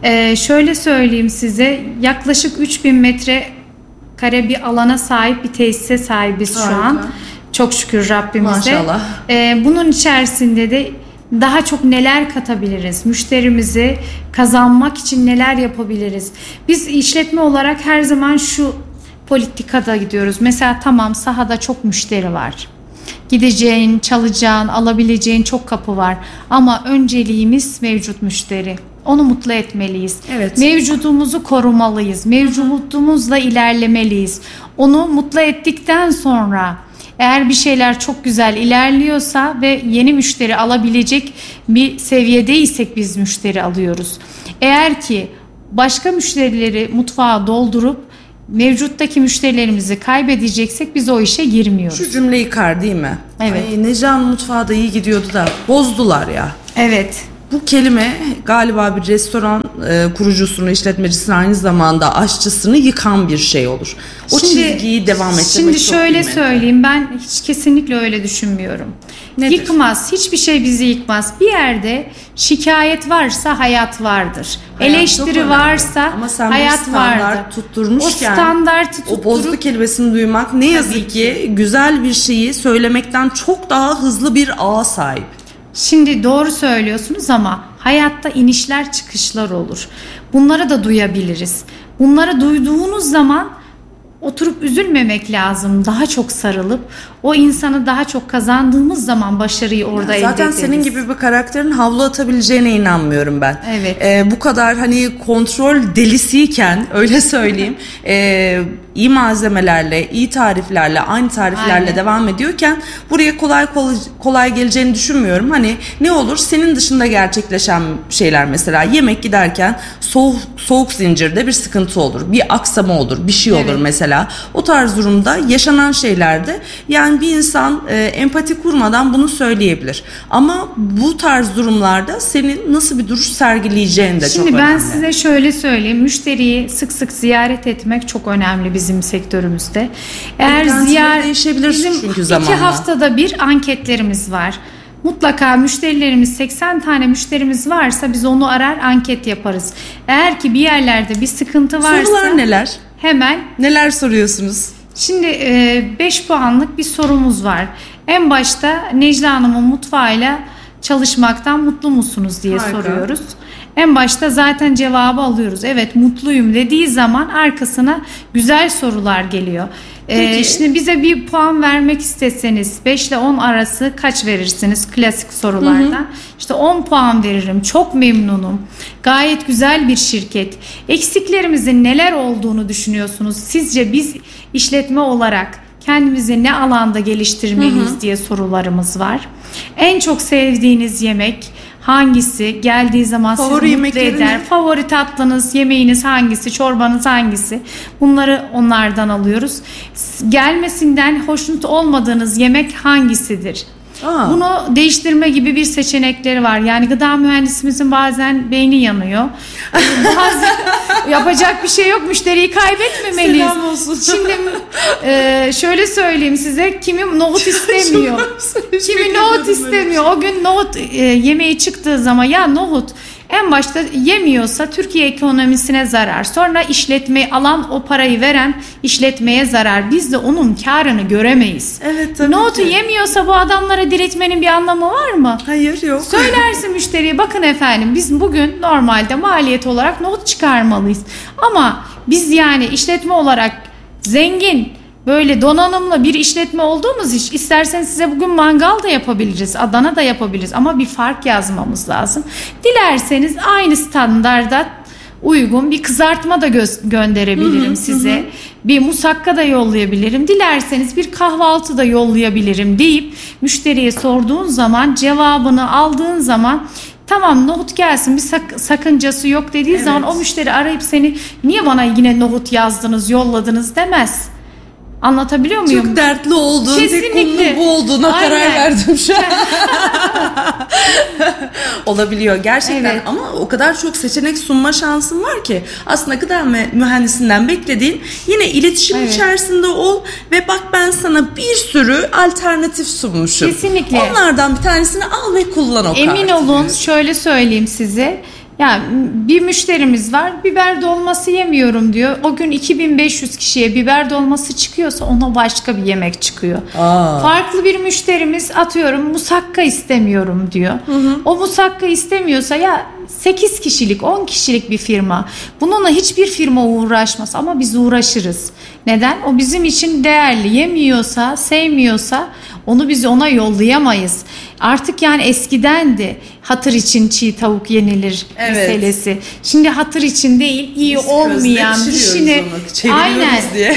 Şöyle söyleyeyim size, yaklaşık 3000 metrekare bir alana sahip bir tesise sahibiz şu an. Çok şükür Rabbimize. Maşallah. Bunun içerisinde de daha çok neler katabiliriz? Müşterimizi kazanmak için neler yapabiliriz? Biz işletme olarak her zaman şu politikada gidiyoruz. Mesela tamam, sahada çok müşteri var. Gideceğin, çalacağın, alabileceğin çok kapı var. Ama önceliğimiz mevcut müşteri. Onu mutlu etmeliyiz. Evet. Mevcudumuzu korumalıyız. Mevcudumuzla ilerlemeliyiz. Onu mutlu ettikten sonra eğer bir şeyler çok güzel ilerliyorsa ve yeni müşteri alabilecek bir seviyedeysek biz müşteri alıyoruz. Eğer ki başka müşterileri mutfağa doldurup mevcuttaki müşterilerimizi kaybedeceksek biz o işe girmiyoruz. Şu cümle yıkar değil mi? Evet. Necla'nın mutfağı da iyi gidiyordu da bozdular ya. Evet. Bu kelime galiba bir restoran kurucusunu, işletmecisini, aynı zamanda aşçısını yıkan bir şey olur. O çizgiyi devam ettirmek çok Şimdi şöyle kıymetli. söyleyeyim, ben hiç kesinlikle öyle düşünmüyorum. Nedir? Yıkmaz. Hiçbir şey bizi yıkmaz. Bir yerde şikayet varsa hayat vardır. Hayat eleştiri varsa ama sen hayat bir standart vardır. tutturmuşken O standartı o bozdu kelimesini duymak ne yazık ki güzel bir şeyi söylemekten çok daha hızlı bir ağa sahip. Şimdi doğru söylüyorsunuz ama hayatta inişler çıkışlar olur. Bunları da duyabiliriz. Bunları duyduğunuz zaman oturup üzülmemek lazım. Daha çok sarılıp o insanı daha çok kazandığımız zaman başarıyı orada elde ederiz. Zaten senin gibi bir karakterin havlu atabileceğine inanmıyorum ben. Evet. Bu kadar hani kontrol delisiyken öyle söyleyeyim iyi malzemelerle, iyi tariflerle, aynı tariflerle Aynen. devam ediyorken buraya kolay geleceğini düşünmüyorum. Hani ne olur senin dışında gerçekleşen şeyler, mesela yemek giderken soğuk zincirde bir sıkıntı olur. Bir aksama olur, bir şey olur mesela. O tarz durumda yaşanan şeylerde yani bir insan empati kurmadan bunu söyleyebilir. Ama bu tarz durumlarda senin nasıl bir duruş sergileyeceğin de çok önemli. Şimdi ben size şöyle söyleyeyim. Müşteriyi sık sık ziyaret etmek çok önemli bizim sektörümüzde. Eğer değişebilir bizim çünkü zamanla. 2 haftada bir anketlerimiz var. Mutlaka müşterilerimiz, 80 tane müşterimiz varsa biz onu arar, anket yaparız. Eğer ki bir yerlerde bir sıkıntı varsa Sorular neler? Hemen. Neler soruyorsunuz? Şimdi 5 puanlık bir sorumuz var. En başta Necla Hanım'ın mutfağıyla çalışmaktan mutlu musunuz diye soruyoruz. En başta zaten cevabı alıyoruz. Evet, mutluyum dediği zaman arkasına güzel sorular geliyor. Şimdi bize bir puan vermek isteseniz 5 ile 10 arası kaç verirsiniz klasik sorulardan? İşte 10 puan veririm. Çok memnunum. Gayet güzel bir şirket. Eksiklerimizin neler olduğunu düşünüyorsunuz? Sizce biz işletme olarak kendimizi ne alanda geliştirmeliyiz diye sorularımız var. En çok sevdiğiniz yemek hangisi? Geldiği zaman sizi mutlu eder. Favori tatlınız, yemeğiniz hangisi? Çorbanız hangisi? Bunları onlardan alıyoruz. Gelmesinden hoşnut olmadığınız yemek hangisidir? Bunu değiştirme gibi bir seçenekleri var. Yani gıda mühendisimizin bazen beyni yanıyor. Bazen yapacak bir şey yok. Müşteriyi kaybetmemeliyiz. Selam olsun. Şimdi şöyle söyleyeyim size. Kimi nohut istemiyor. Kimi nohut istemiyor. O gün nohut yemeği çıktığı zaman ya nohut en başta yemiyorsa Türkiye ekonomisine zarar. Sonra işletmeyi alan, o parayı veren işletmeye zarar. Biz de onun karını göremeyiz. Evet, tabii Nohutu ki. yemiyorsa bu adamlara diretmenin bir anlamı var mı? Hayır, yok. Söylersin müşteriye, bakın efendim biz bugün normalde maliyet olarak nohut çıkarmalıyız. Ama biz yani işletme olarak zengin, böyle donanımlı bir işletme olduğumuz için isterseniz size bugün mangal da yapabiliriz, Adana da yapabiliriz ama bir fark yazmamız lazım. Dilerseniz aynı standarda uygun bir kızartma da gönderebilirim size. Bir musakka da yollayabilirim. Dilerseniz bir kahvaltı da yollayabilirim deyip müşteriye sorduğun zaman, cevabını aldığın zaman tamam nohut gelsin, bir sakıncası yok dediği zaman o müşteri arayıp seni niye bana yine nohut yazdınız, yolladınız demez. Anlatabiliyor muyum? Çok dertli olduğun tek konu bu olduğuna karar verdim şu an. Olabiliyor gerçekten ama o kadar çok seçenek sunma şansın var ki aslında gıda mühendisinden beklediğin yine iletişim içerisinde ol ve bak ben sana bir sürü alternatif sunmuşum. Kesinlikle. Onlardan bir tanesini al ve kullan o Emin olun şöyle söyleyeyim size. Ya bir müşterimiz var, biber dolması yemiyorum diyor. O gün 2500 kişiye biber dolması çıkıyorsa ona başka bir yemek çıkıyor. Farklı bir müşterimiz atıyorum musakka istemiyorum diyor. O musakka istemiyorsa ya 8 kişilik 10 kişilik bir firma. Bununla hiçbir firma uğraşmaz ama biz uğraşırız. Neden? O bizim için değerli. Yemiyorsa, sevmiyorsa onu biz ona yollayamayız. Artık yani eskidendi hatır için çiğ tavuk yenilir meselesi. Şimdi hatır için değil, iyi biz olmayan, dişine diye.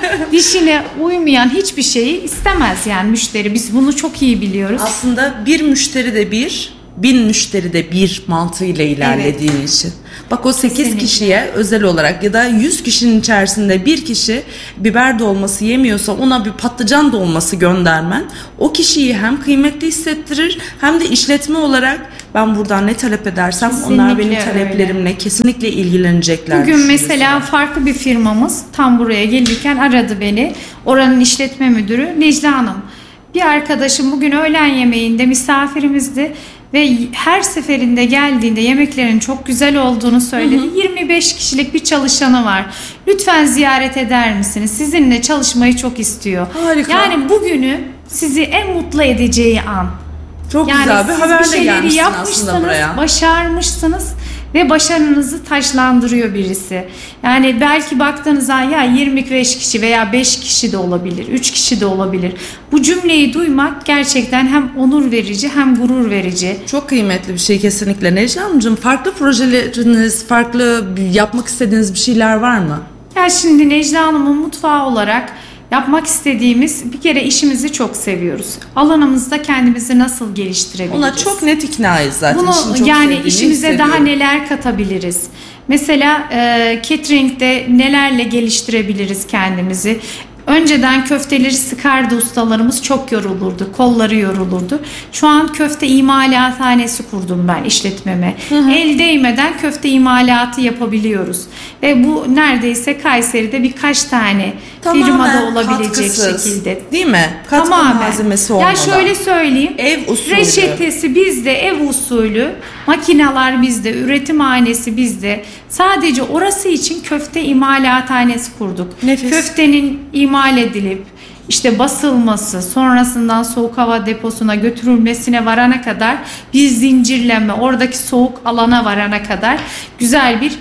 dişine uymayan hiçbir şeyi istemez yani müşteri. Biz bunu çok iyi biliyoruz. Aslında bir müşteri de bir, 1000 müşteri de bir mantığıyla ilerlediği için. Bak o 8 kesinlikle. Kişiye özel olarak ya da 100 kişinin içerisinde bir kişi biber dolması yemiyorsa ona bir patlıcan dolması göndermen o kişiyi hem kıymetli hissettirir hem de işletme olarak ben buradan ne talep edersem kesinlikle onlar benim taleplerimle öyle. Kesinlikle ilgilenecekler. Bugün mesela farklı bir firmamız tam buraya gelirken aradı beni. Oranın işletme müdürü Necla Hanım. Bir arkadaşım bugün öğlen yemeğinde misafirimizdi. Ve her seferinde geldiğinde yemeklerin çok güzel olduğunu söyledi. 25 kişilik bir çalışanı var. Lütfen ziyaret eder misiniz? Sizinle çalışmayı çok istiyor. Harika. Yani bugünü sizi en mutlu edeceği an. Çok yani güzel bir haberle gelmişsin aslında buraya. Başarmışsınız ve başarınızı taşlandırıyor birisi. Yani belki baktığınızda ya 25 kişi veya 5 kişi de olabilir, 3 kişi de olabilir. Bu cümleyi duymak gerçekten hem onur verici hem gurur verici. Çok kıymetli bir şey kesinlikle. Necla Hanımcığım, farklı projeleriniz, farklı yapmak istediğiniz bir şeyler var mı? Ya şimdi Necla Hanım'ın mutfağı olarak yapmak istediğimiz bir kere işimizi çok seviyoruz. Alanımızda kendimizi nasıl geliştirebiliriz? Ona çok net iknayız zaten. Bunu yani işimize daha neler katabiliriz? Mesela catering'de nelerle geliştirebiliriz kendimizi? Önceden köfteleri sıkardı ustalarımız, çok yorulurdu, kolları yorulurdu. Şu an köfte imalathanesi kurdum ben işletmeme. El değmeden köfte imalatı yapabiliyoruz. Ve bu neredeyse Kayseri'de birkaç tane tamamen firmada olabilecek şekilde. Değil mi? Katkı malzemesi olmadan. Ya şöyle söyleyeyim. Ev usulü. Reçetesi bizde, ev usulü. Makineler bizde, üretimhanesi bizde. Sadece orası için köfte imalathanesi kurduk. Nefis. Köftenin imal edilip işte basılması, sonrasından soğuk hava deposuna götürülmesine varana kadar bir zincirleme, oradaki soğuk alana varana kadar güzel bir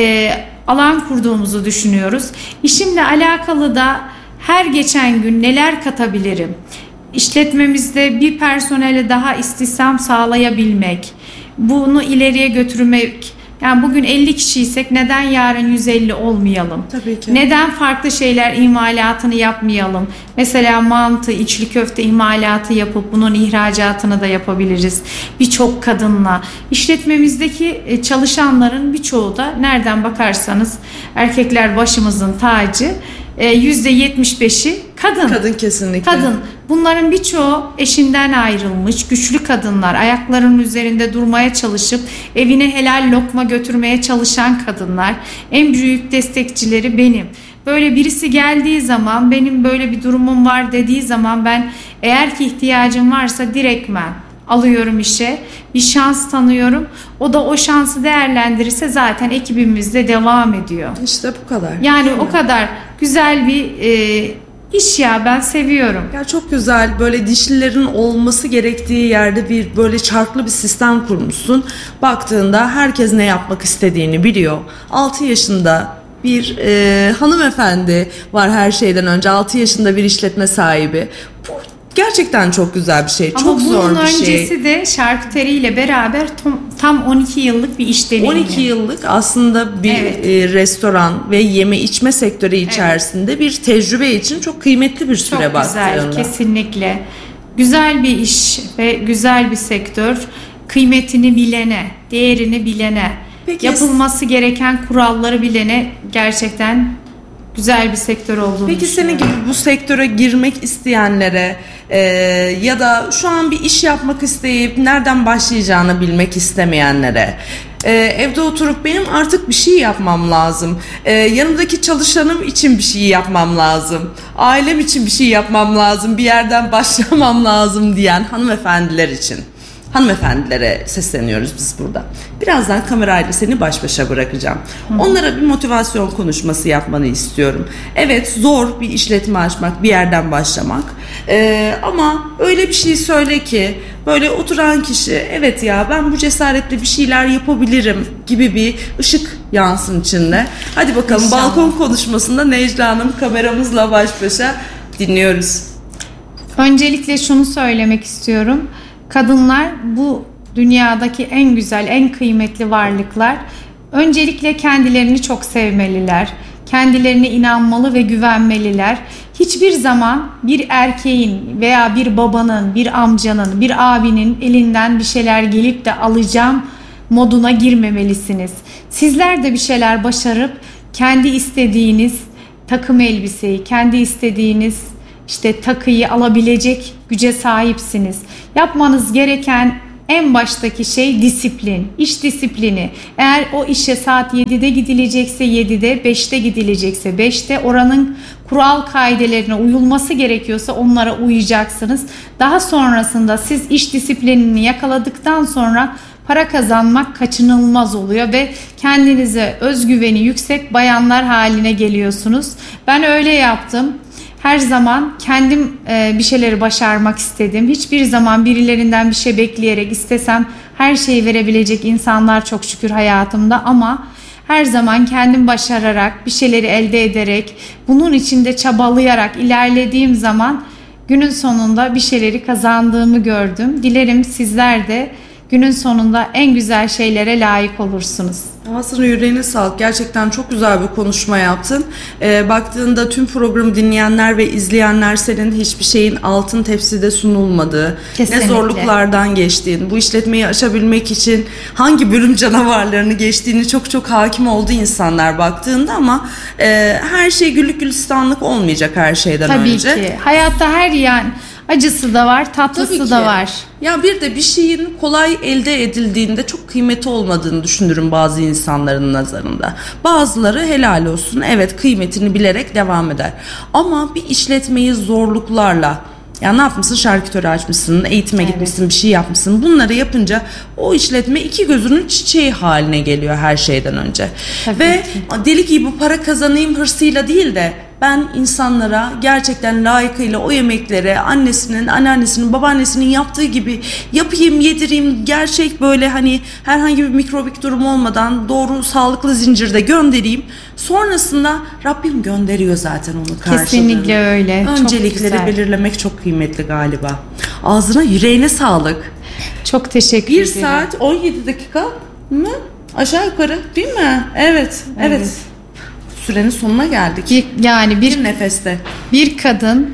alan kurduğumuzu düşünüyoruz. İşimle alakalı da her geçen gün neler katabilirim? İşletmemizde bir personele daha istihdam sağlayabilmek, bunu ileriye götürmek. Yani bugün 50 kişiysek neden yarın 150 olmayalım? Tabii ki. Neden farklı şeyler imalatını yapmayalım? Mesela mantı, içli köfte imalatı yapıp bunun ihracatını da yapabiliriz. Birçok kadınla. İşletmemizdeki çalışanların birçoğu da nereden bakarsanız erkekler başımızın tacı. %75'i kadın. Kadın kesinlikle. Kadın. Bunların birçoğu eşinden ayrılmış, güçlü kadınlar, ayaklarının üzerinde durmaya çalışıp evine helal lokma götürmeye çalışan kadınlar. En büyük destekçileri benim. Böyle birisi geldiği zaman, benim böyle bir durumum var dediği zaman ben eğer ki ihtiyacım varsa direktmen alıyorum işe, bir şans tanıyorum. O da o şansı değerlendirirse zaten ekibimizde devam ediyor. İşte bu kadar. Yani o kadar güzel bir iş ya, ben seviyorum. Ya çok güzel, böyle dişlilerin olması gerektiği yerde bir böyle çarklı bir sistem kurmuşsun. Baktığında herkes ne yapmak istediğini biliyor. 6 yaşında bir hanımefendi var her şeyden önce. 6 yaşında bir işletme sahibi. Bu gerçekten çok güzel bir şey. Ama çok zor bir şey. Ama bunun öncesi de şarküteriyle beraber tam 12 yıllık bir iş deneyimi. 12 yıllık aslında bir restoran ve yeme içme sektörü içerisinde bir tecrübe için çok kıymetli bir süre baktığında. Çok güzel, kesinlikle. Güzel bir iş ve güzel bir sektör. Kıymetini bilene, değerini bilene, peki, yapılması gereken kuralları bilene gerçekten güzel bir sektör olduğunu Peki senin gibi bu sektöre girmek isteyenlere ya da şu an bir iş yapmak isteyip nereden başlayacağını bilmek istemeyenlere, evde oturup benim artık bir şey yapmam lazım, yanımdaki çalışanım için bir şey yapmam lazım, ailem için bir şey yapmam lazım, bir yerden başlamam lazım diyen hanımefendiler için hanımefendilere sesleniyoruz biz burada. Birazdan kamerayla seni baş başa bırakacağım. Onlara bir motivasyon konuşması yapmanı istiyorum. Evet, zor bir işletme açmak, bir yerden başlamak. Ama öyle bir şey söyle ki böyle oturan kişi evet ya ben bu cesaretle bir şeyler yapabilirim gibi bir ışık yansın içinde. Hadi bakalım İnşallah. Balkon konuşmasında Necla Hanım kameramızla baş başa dinliyoruz. Öncelikle şunu söylemek istiyorum. Kadınlar bu dünyadaki en güzel, en kıymetli varlıklar. Öncelikle kendilerini çok sevmeliler. Kendilerine inanmalı ve güvenmeliler. Hiçbir zaman bir erkeğin veya bir babanın, bir amcanın, bir abinin elinden bir şeyler gelip de alacağım moduna girmemelisiniz. Sizler de bir şeyler başarıp kendi istediğiniz takım elbiseyi, kendi istediğiniz işte takıyı alabilecek güce sahipsiniz. Yapmanız gereken en baştaki şey disiplin, iş disiplini. Eğer o işe saat 7'de gidilecekse 7'de, 5'te gidilecekse 5'te, oranın kural kaidelerine uyulması gerekiyorsa onlara uyacaksınız. Daha sonrasında siz iş disiplinini yakaladıktan sonra para kazanmak kaçınılmaz oluyor ve kendinize özgüveni yüksek bayanlar haline geliyorsunuz. Ben öyle yaptım. Her zaman kendim bir şeyleri başarmak istedim. Hiçbir zaman birilerinden bir şey bekleyerek istesem her şeyi verebilecek insanlar çok şükür hayatımda ama her zaman kendim başararak, bir şeyleri elde ederek, bunun içinde çabalayarak ilerlediğim zaman günün sonunda bir şeyleri kazandığımı gördüm. Dilerim sizler de günün sonunda en güzel şeylere layık olursunuz. Aslında yüreğine sağlık. Gerçekten çok güzel bir konuşma yaptın. Baktığında tüm programı dinleyenler ve izleyenler senin hiçbir şeyin altın tepside sunulmadığı, Kesinlikle. Ne zorluklardan geçtiğin, bu işletmeyi aşabilmek için hangi bölüm canavarlarını geçtiğini çok çok hakim olduğu insanlar baktığında ama her şey güllük gülistanlık olmayacak her şeyden Tabii önce. Tabii ki. Hayatta her yani acısı da var, tatlısı da var. Ya bir de bir şeyin kolay elde edildiğinde çok kıymeti olmadığını düşünürüm bazı insanların nazarında. Bazıları helal olsun, evet kıymetini bilerek devam eder. Ama bir işletmeyi zorluklarla, ya ne yapmışsın, şarküteri açmışsın, eğitime gitmişsin, bir şey yapmışsın. Bunları yapınca o işletme iki gözünün çiçeği haline geliyor her şeyden önce. Tabii ve ki. deli gibi para kazanayım hırsıyla değil de ben insanlara gerçekten layıkıyla o yemekleri annesinin, anneannesinin, babaannesinin yaptığı gibi yapayım, yedireyim. Gerçek böyle hani herhangi bir mikrobik durum olmadan doğru sağlıklı zincirde göndereyim. Sonrasında Rabbim gönderiyor zaten onu karşılığında. Kesinlikle öyle. Öncelikleri belirlemek çok kıymetli galiba. Ağzına, yüreğine sağlık. Çok teşekkür 1 ederim. saat 17 dakika mı? Aşağı yukarı değil mi? Evet. Sürenin sonuna geldik. Bir nefeste. Bir kadın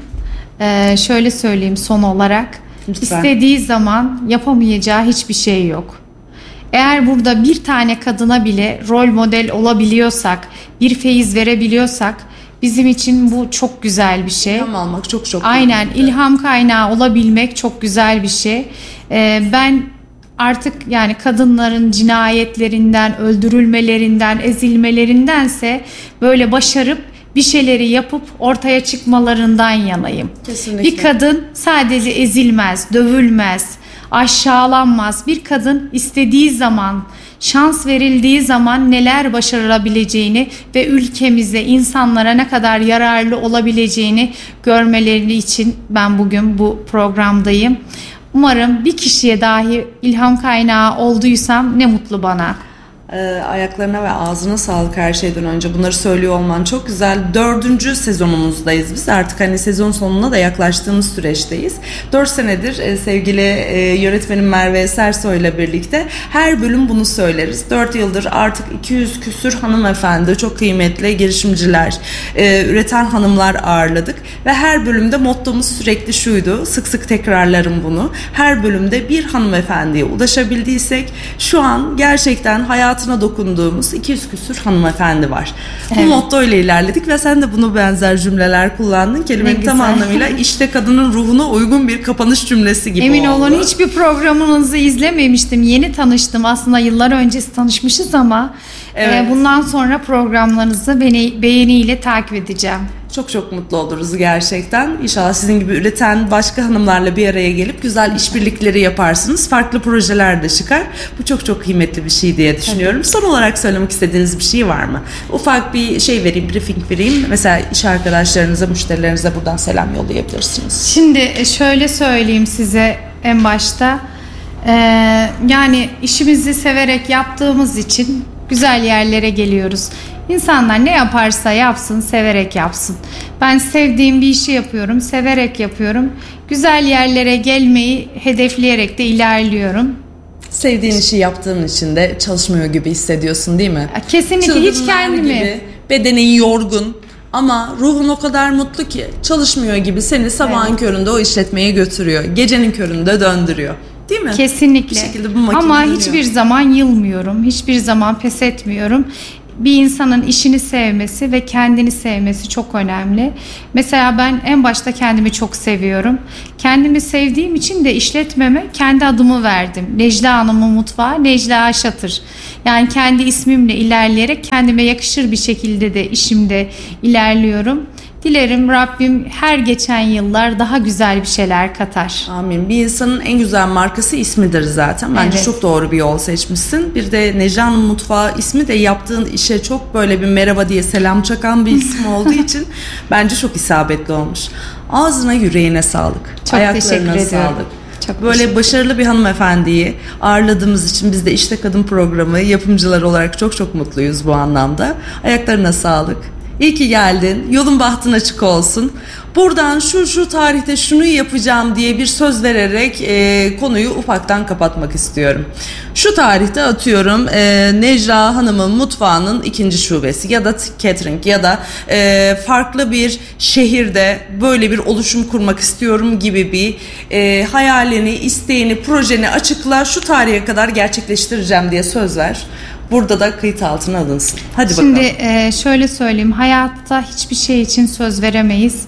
şöyle söyleyeyim son olarak Lütfen. istediği zaman yapamayacağı hiçbir şey yok. Eğer burada bir tane kadına bile rol model olabiliyorsak, bir feyiz verebiliyorsak bizim için bu çok güzel bir şey. İlham almak çok Aynen, önemli. ilham kaynağı olabilmek çok güzel bir şey. Ben artık yani kadınların cinayetlerinden, öldürülmelerinden, ezilmelerindense böyle başarıp bir şeyleri yapıp ortaya çıkmalarından yanayım. Kesinlikle. Bir kadın sadece ezilmez, dövülmez, aşağılanmaz. Bir kadın istediği zaman, şans verildiği zaman neler başarabileceğini ve ülkemize, insanlara ne kadar yararlı olabileceğini görmeleri için ben bugün bu programdayım. Umarım bir kişiye dahi ilham kaynağı olduysam ne mutlu bana. Ayaklarına ve ağzına sağlık her şeyden önce. Bunları söylüyor olman çok güzel. 4. sezonumuzdayız biz. Artık hani sezon sonuna da yaklaştığımız süreçteyiz. 4 senedir sevgili yönetmenim Merve Esersoy ile birlikte her bölüm bunu söyleriz. 4 yıldır artık 200 küsür hanımefendi, çok kıymetli girişimciler, üreten hanımlar ağırladık. Ve her bölümde mottomuz sürekli şuydu. Sık sık tekrarlarım bunu. Her bölümde bir hanımefendiye ulaşabildiysek şu an gerçekten hayatına dokunduğumuz 200 küsür hanımefendi var. Bu motto ile ilerledik ve sen de bunu benzer cümleler kullandın. Kelimenin tam anlamıyla işte kadının ruhuna uygun bir kapanış cümlesi gibi Emin oldu. olun hiçbir programınızı izlememiştim. Yeni tanıştım. Aslında yıllar öncesi tanışmışız ama bundan sonra programlarınızı beğeniyle takip edeceğim. Çok çok mutlu oluruz gerçekten. İnşallah sizin gibi üreten başka hanımlarla bir araya gelip güzel işbirlikleri yaparsınız. Farklı projeler de çıkar. Bu çok çok kıymetli bir şey diye düşünüyorum. Son olarak söylemek istediğiniz bir şey var mı? Ufak bir şey vereyim, briefing vereyim. Mesela iş arkadaşlarınıza, müşterilerinize buradan selam yollayabilirsiniz. Şimdi şöyle söyleyeyim size en başta. Yani işimizi severek yaptığımız için güzel yerlere geliyoruz. İnsanlar ne yaparsa yapsın, severek yapsın. Ben sevdiğim bir işi yapıyorum, severek yapıyorum. Güzel yerlere gelmeyi hedefleyerek de ilerliyorum. Sevdiğin işi yaptığın için de çalışmıyor gibi hissediyorsun, değil mi? Kesinlikle. Hiç kendimi gibi, bedenin yorgun ama ruhun o kadar mutlu ki çalışmıyor gibi seni sabahın köründe o işletmeye götürüyor. Gecenin köründe döndürüyor. Değil mi? Kesinlikle. Bir şekilde bu makine ama dönüyor. hiçbir zaman yılmıyorum. Hiçbir zaman pes etmiyorum. Bir insanın işini sevmesi ve kendini sevmesi çok önemli. Mesela ben en başta kendimi çok seviyorum. Kendimi sevdiğim için de işletmeme kendi adımı verdim. Necla Hanım'ın mutfağı Necla Aşatır. Yani kendi ismimle ilerleyerek kendime yakışır bir şekilde de işimde ilerliyorum. Dilerim Rabbim her geçen yıllar daha güzel bir şeyler katar. Amin. Bir insanın en güzel markası ismidir zaten. Bence Evet. çok doğru bir yol seçmişsin. Bir de Necla'nın mutfağı ismi de yaptığın işe çok böyle bir merhaba diye selam çakan bir isim olduğu için bence çok isabetli olmuş. Ağzına yüreğine sağlık. Çok Ayaklarına teşekkür ediyorum. sağlık. Çok Böyle başarılı bir hanımefendiyi ağırladığımız için biz de İşte Kadın programı yapımcılar olarak çok çok mutluyuz bu anlamda. Ayaklarına sağlık. İyi ki geldin. Yolun bahtın açık olsun. Buradan şu tarihte şunu yapacağım diye bir söz vererek konuyu ufaktan kapatmak istiyorum. Şu tarihte atıyorum Necla Hanım'ın mutfağının 2. şubesi ya da catering ya da farklı bir şehirde böyle bir oluşum kurmak istiyorum gibi bir hayalini, isteğini, projeni açıkla. Şu tarihe kadar gerçekleştireceğim diye söz ver. Burada da kayıt altına alınsın. Hadi bakalım. Şimdi şöyle söyleyeyim. Hayatta hiçbir şey için söz veremeyiz.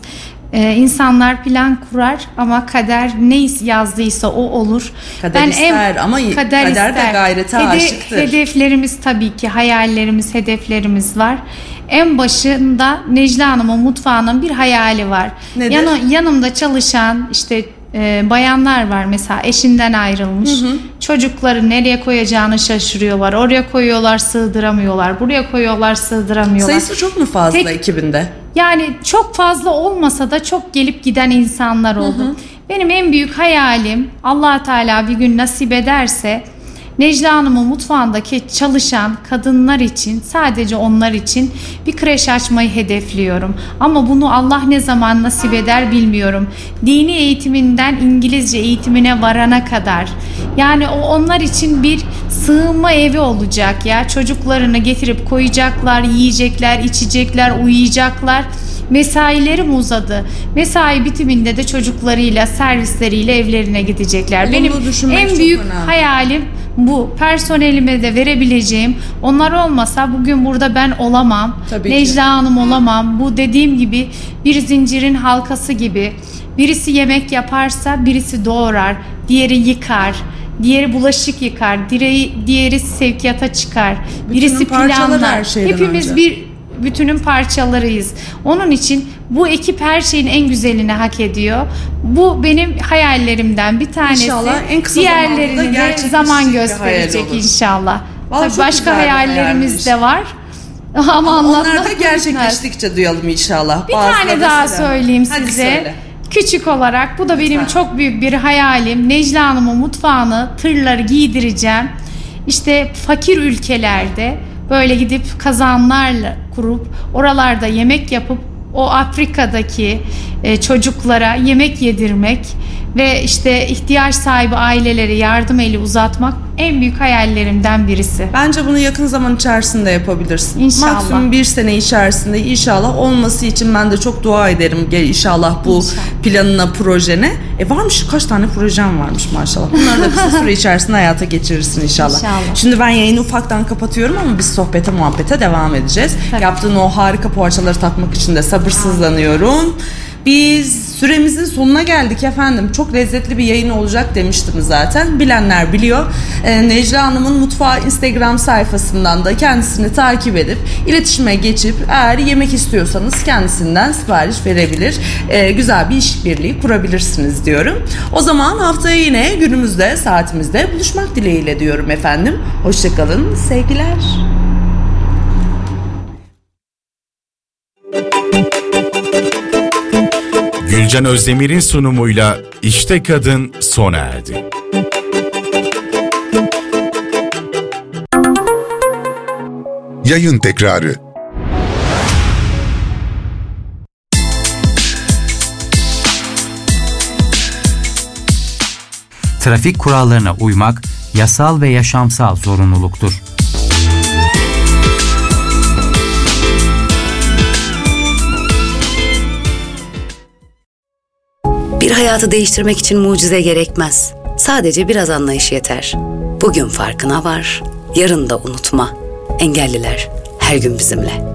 İnsanlar plan kurar ama kader ne yazdıysa o olur. Kader ister ama kader de gayrete aşıktır. Hedeflerimiz tabii ki, hayallerimiz, hedeflerimiz var. En başında Necla Hanım'ın mutfağının bir hayali var. Nedir? Yanımda çalışan işte bayanlar var mesela, eşinden ayrılmış. Çocukları nereye koyacağını şaşırıyorlar. Oraya koyuyorlar, sığdıramıyorlar. Buraya koyuyorlar, sığdıramıyorlar. Sayısı çok mu fazla ekibinde? Yani çok fazla olmasa da çok gelip giden insanlar oldu. Benim en büyük hayalim, Allah Teala bir gün nasip ederse, Necla Hanım'ın mutfağındaki çalışan kadınlar için, sadece onlar için bir kreş açmayı hedefliyorum. Ama bunu Allah ne zaman nasip eder bilmiyorum. Dini eğitiminden İngilizce eğitimine varana kadar. Yani o onlar için bir sığınma evi olacak ya. Çocuklarını getirip koyacaklar, yiyecekler, içecekler, uyuyacaklar. Mesailerim uzadı. Mesai bitiminde de çocuklarıyla, servisleriyle evlerine gidecekler. Benim en büyük hayalim bu. Personelime de verebileceğim. Onlar olmasa bugün burada ben olamam. Necla Hanım olamam. Bu dediğim gibi bir zincirin halkası gibi. Birisi yemek yaparsa birisi doğrar, diğeri yıkar. Diğeri bulaşık yıkar, diğeri sevkiyata çıkar. Birisi planlar. Hepimiz bir bütünün parçalarıyız. Onun için bu ekip her şeyin en güzelini hak ediyor. Bu benim hayallerimden bir tanesi. İnşallah en kısa diğerlerini de zaman gösterecek inşallah. Tabii başka hayallerimiz de var. Ama onlar da gerçekleştikçe duyalım inşallah. Bir tane daha söyleyeyim size. Söyle. Küçük olarak bu da benim çok büyük bir hayalim. Necla Hanım'ın mutfağını, tırları giydireceğim. İşte fakir ülkelerde böyle gidip kazanlarla kurup oralarda yemek yapıp o Afrika'daki çocuklara yemek yedirmek ve işte ihtiyaç sahibi ailelere yardım eli uzatmak en büyük hayallerimden birisi. Bence bunu yakın zaman içerisinde yapabilirsin. İnşallah. Maksimum bir sene içerisinde inşallah olması için ben de çok dua ederim. İnşallah bu planına, projene. Varmış, kaç tane projem varmış maşallah. Bunları da kısa süre içerisinde hayata geçirirsin inşallah. Şimdi ben yayını ufaktan kapatıyorum ama biz sohbete, muhabbete devam edeceğiz. Tabii. Yaptığın o harika poğaçaları tatmak için de sabırsızlanıyorum. Biz süremizin sonuna geldik efendim. Çok lezzetli bir yayın olacak demiştim zaten. Bilenler biliyor. Necla Hanım'ın Mutfağı Instagram sayfasından da kendisini takip edip iletişime geçip eğer yemek istiyorsanız kendisinden sipariş verebilir. Güzel bir işbirliği kurabilirsiniz diyorum. O zaman haftaya yine günümüzde, saatimizde buluşmak dileğiyle diyorum efendim. Hoşçakalın, sevgiler. Gülcan Özdemir'in sunumuyla İşte Kadın sona erdi. Yayın tekrarı. Trafik kurallarına uymak yasal ve yaşamsal zorunluluktur. Bir hayatı değiştirmek için mucize gerekmez. Sadece biraz anlayış yeter. Bugün farkına var, yarın da unutma. Engelliler her gün bizimle.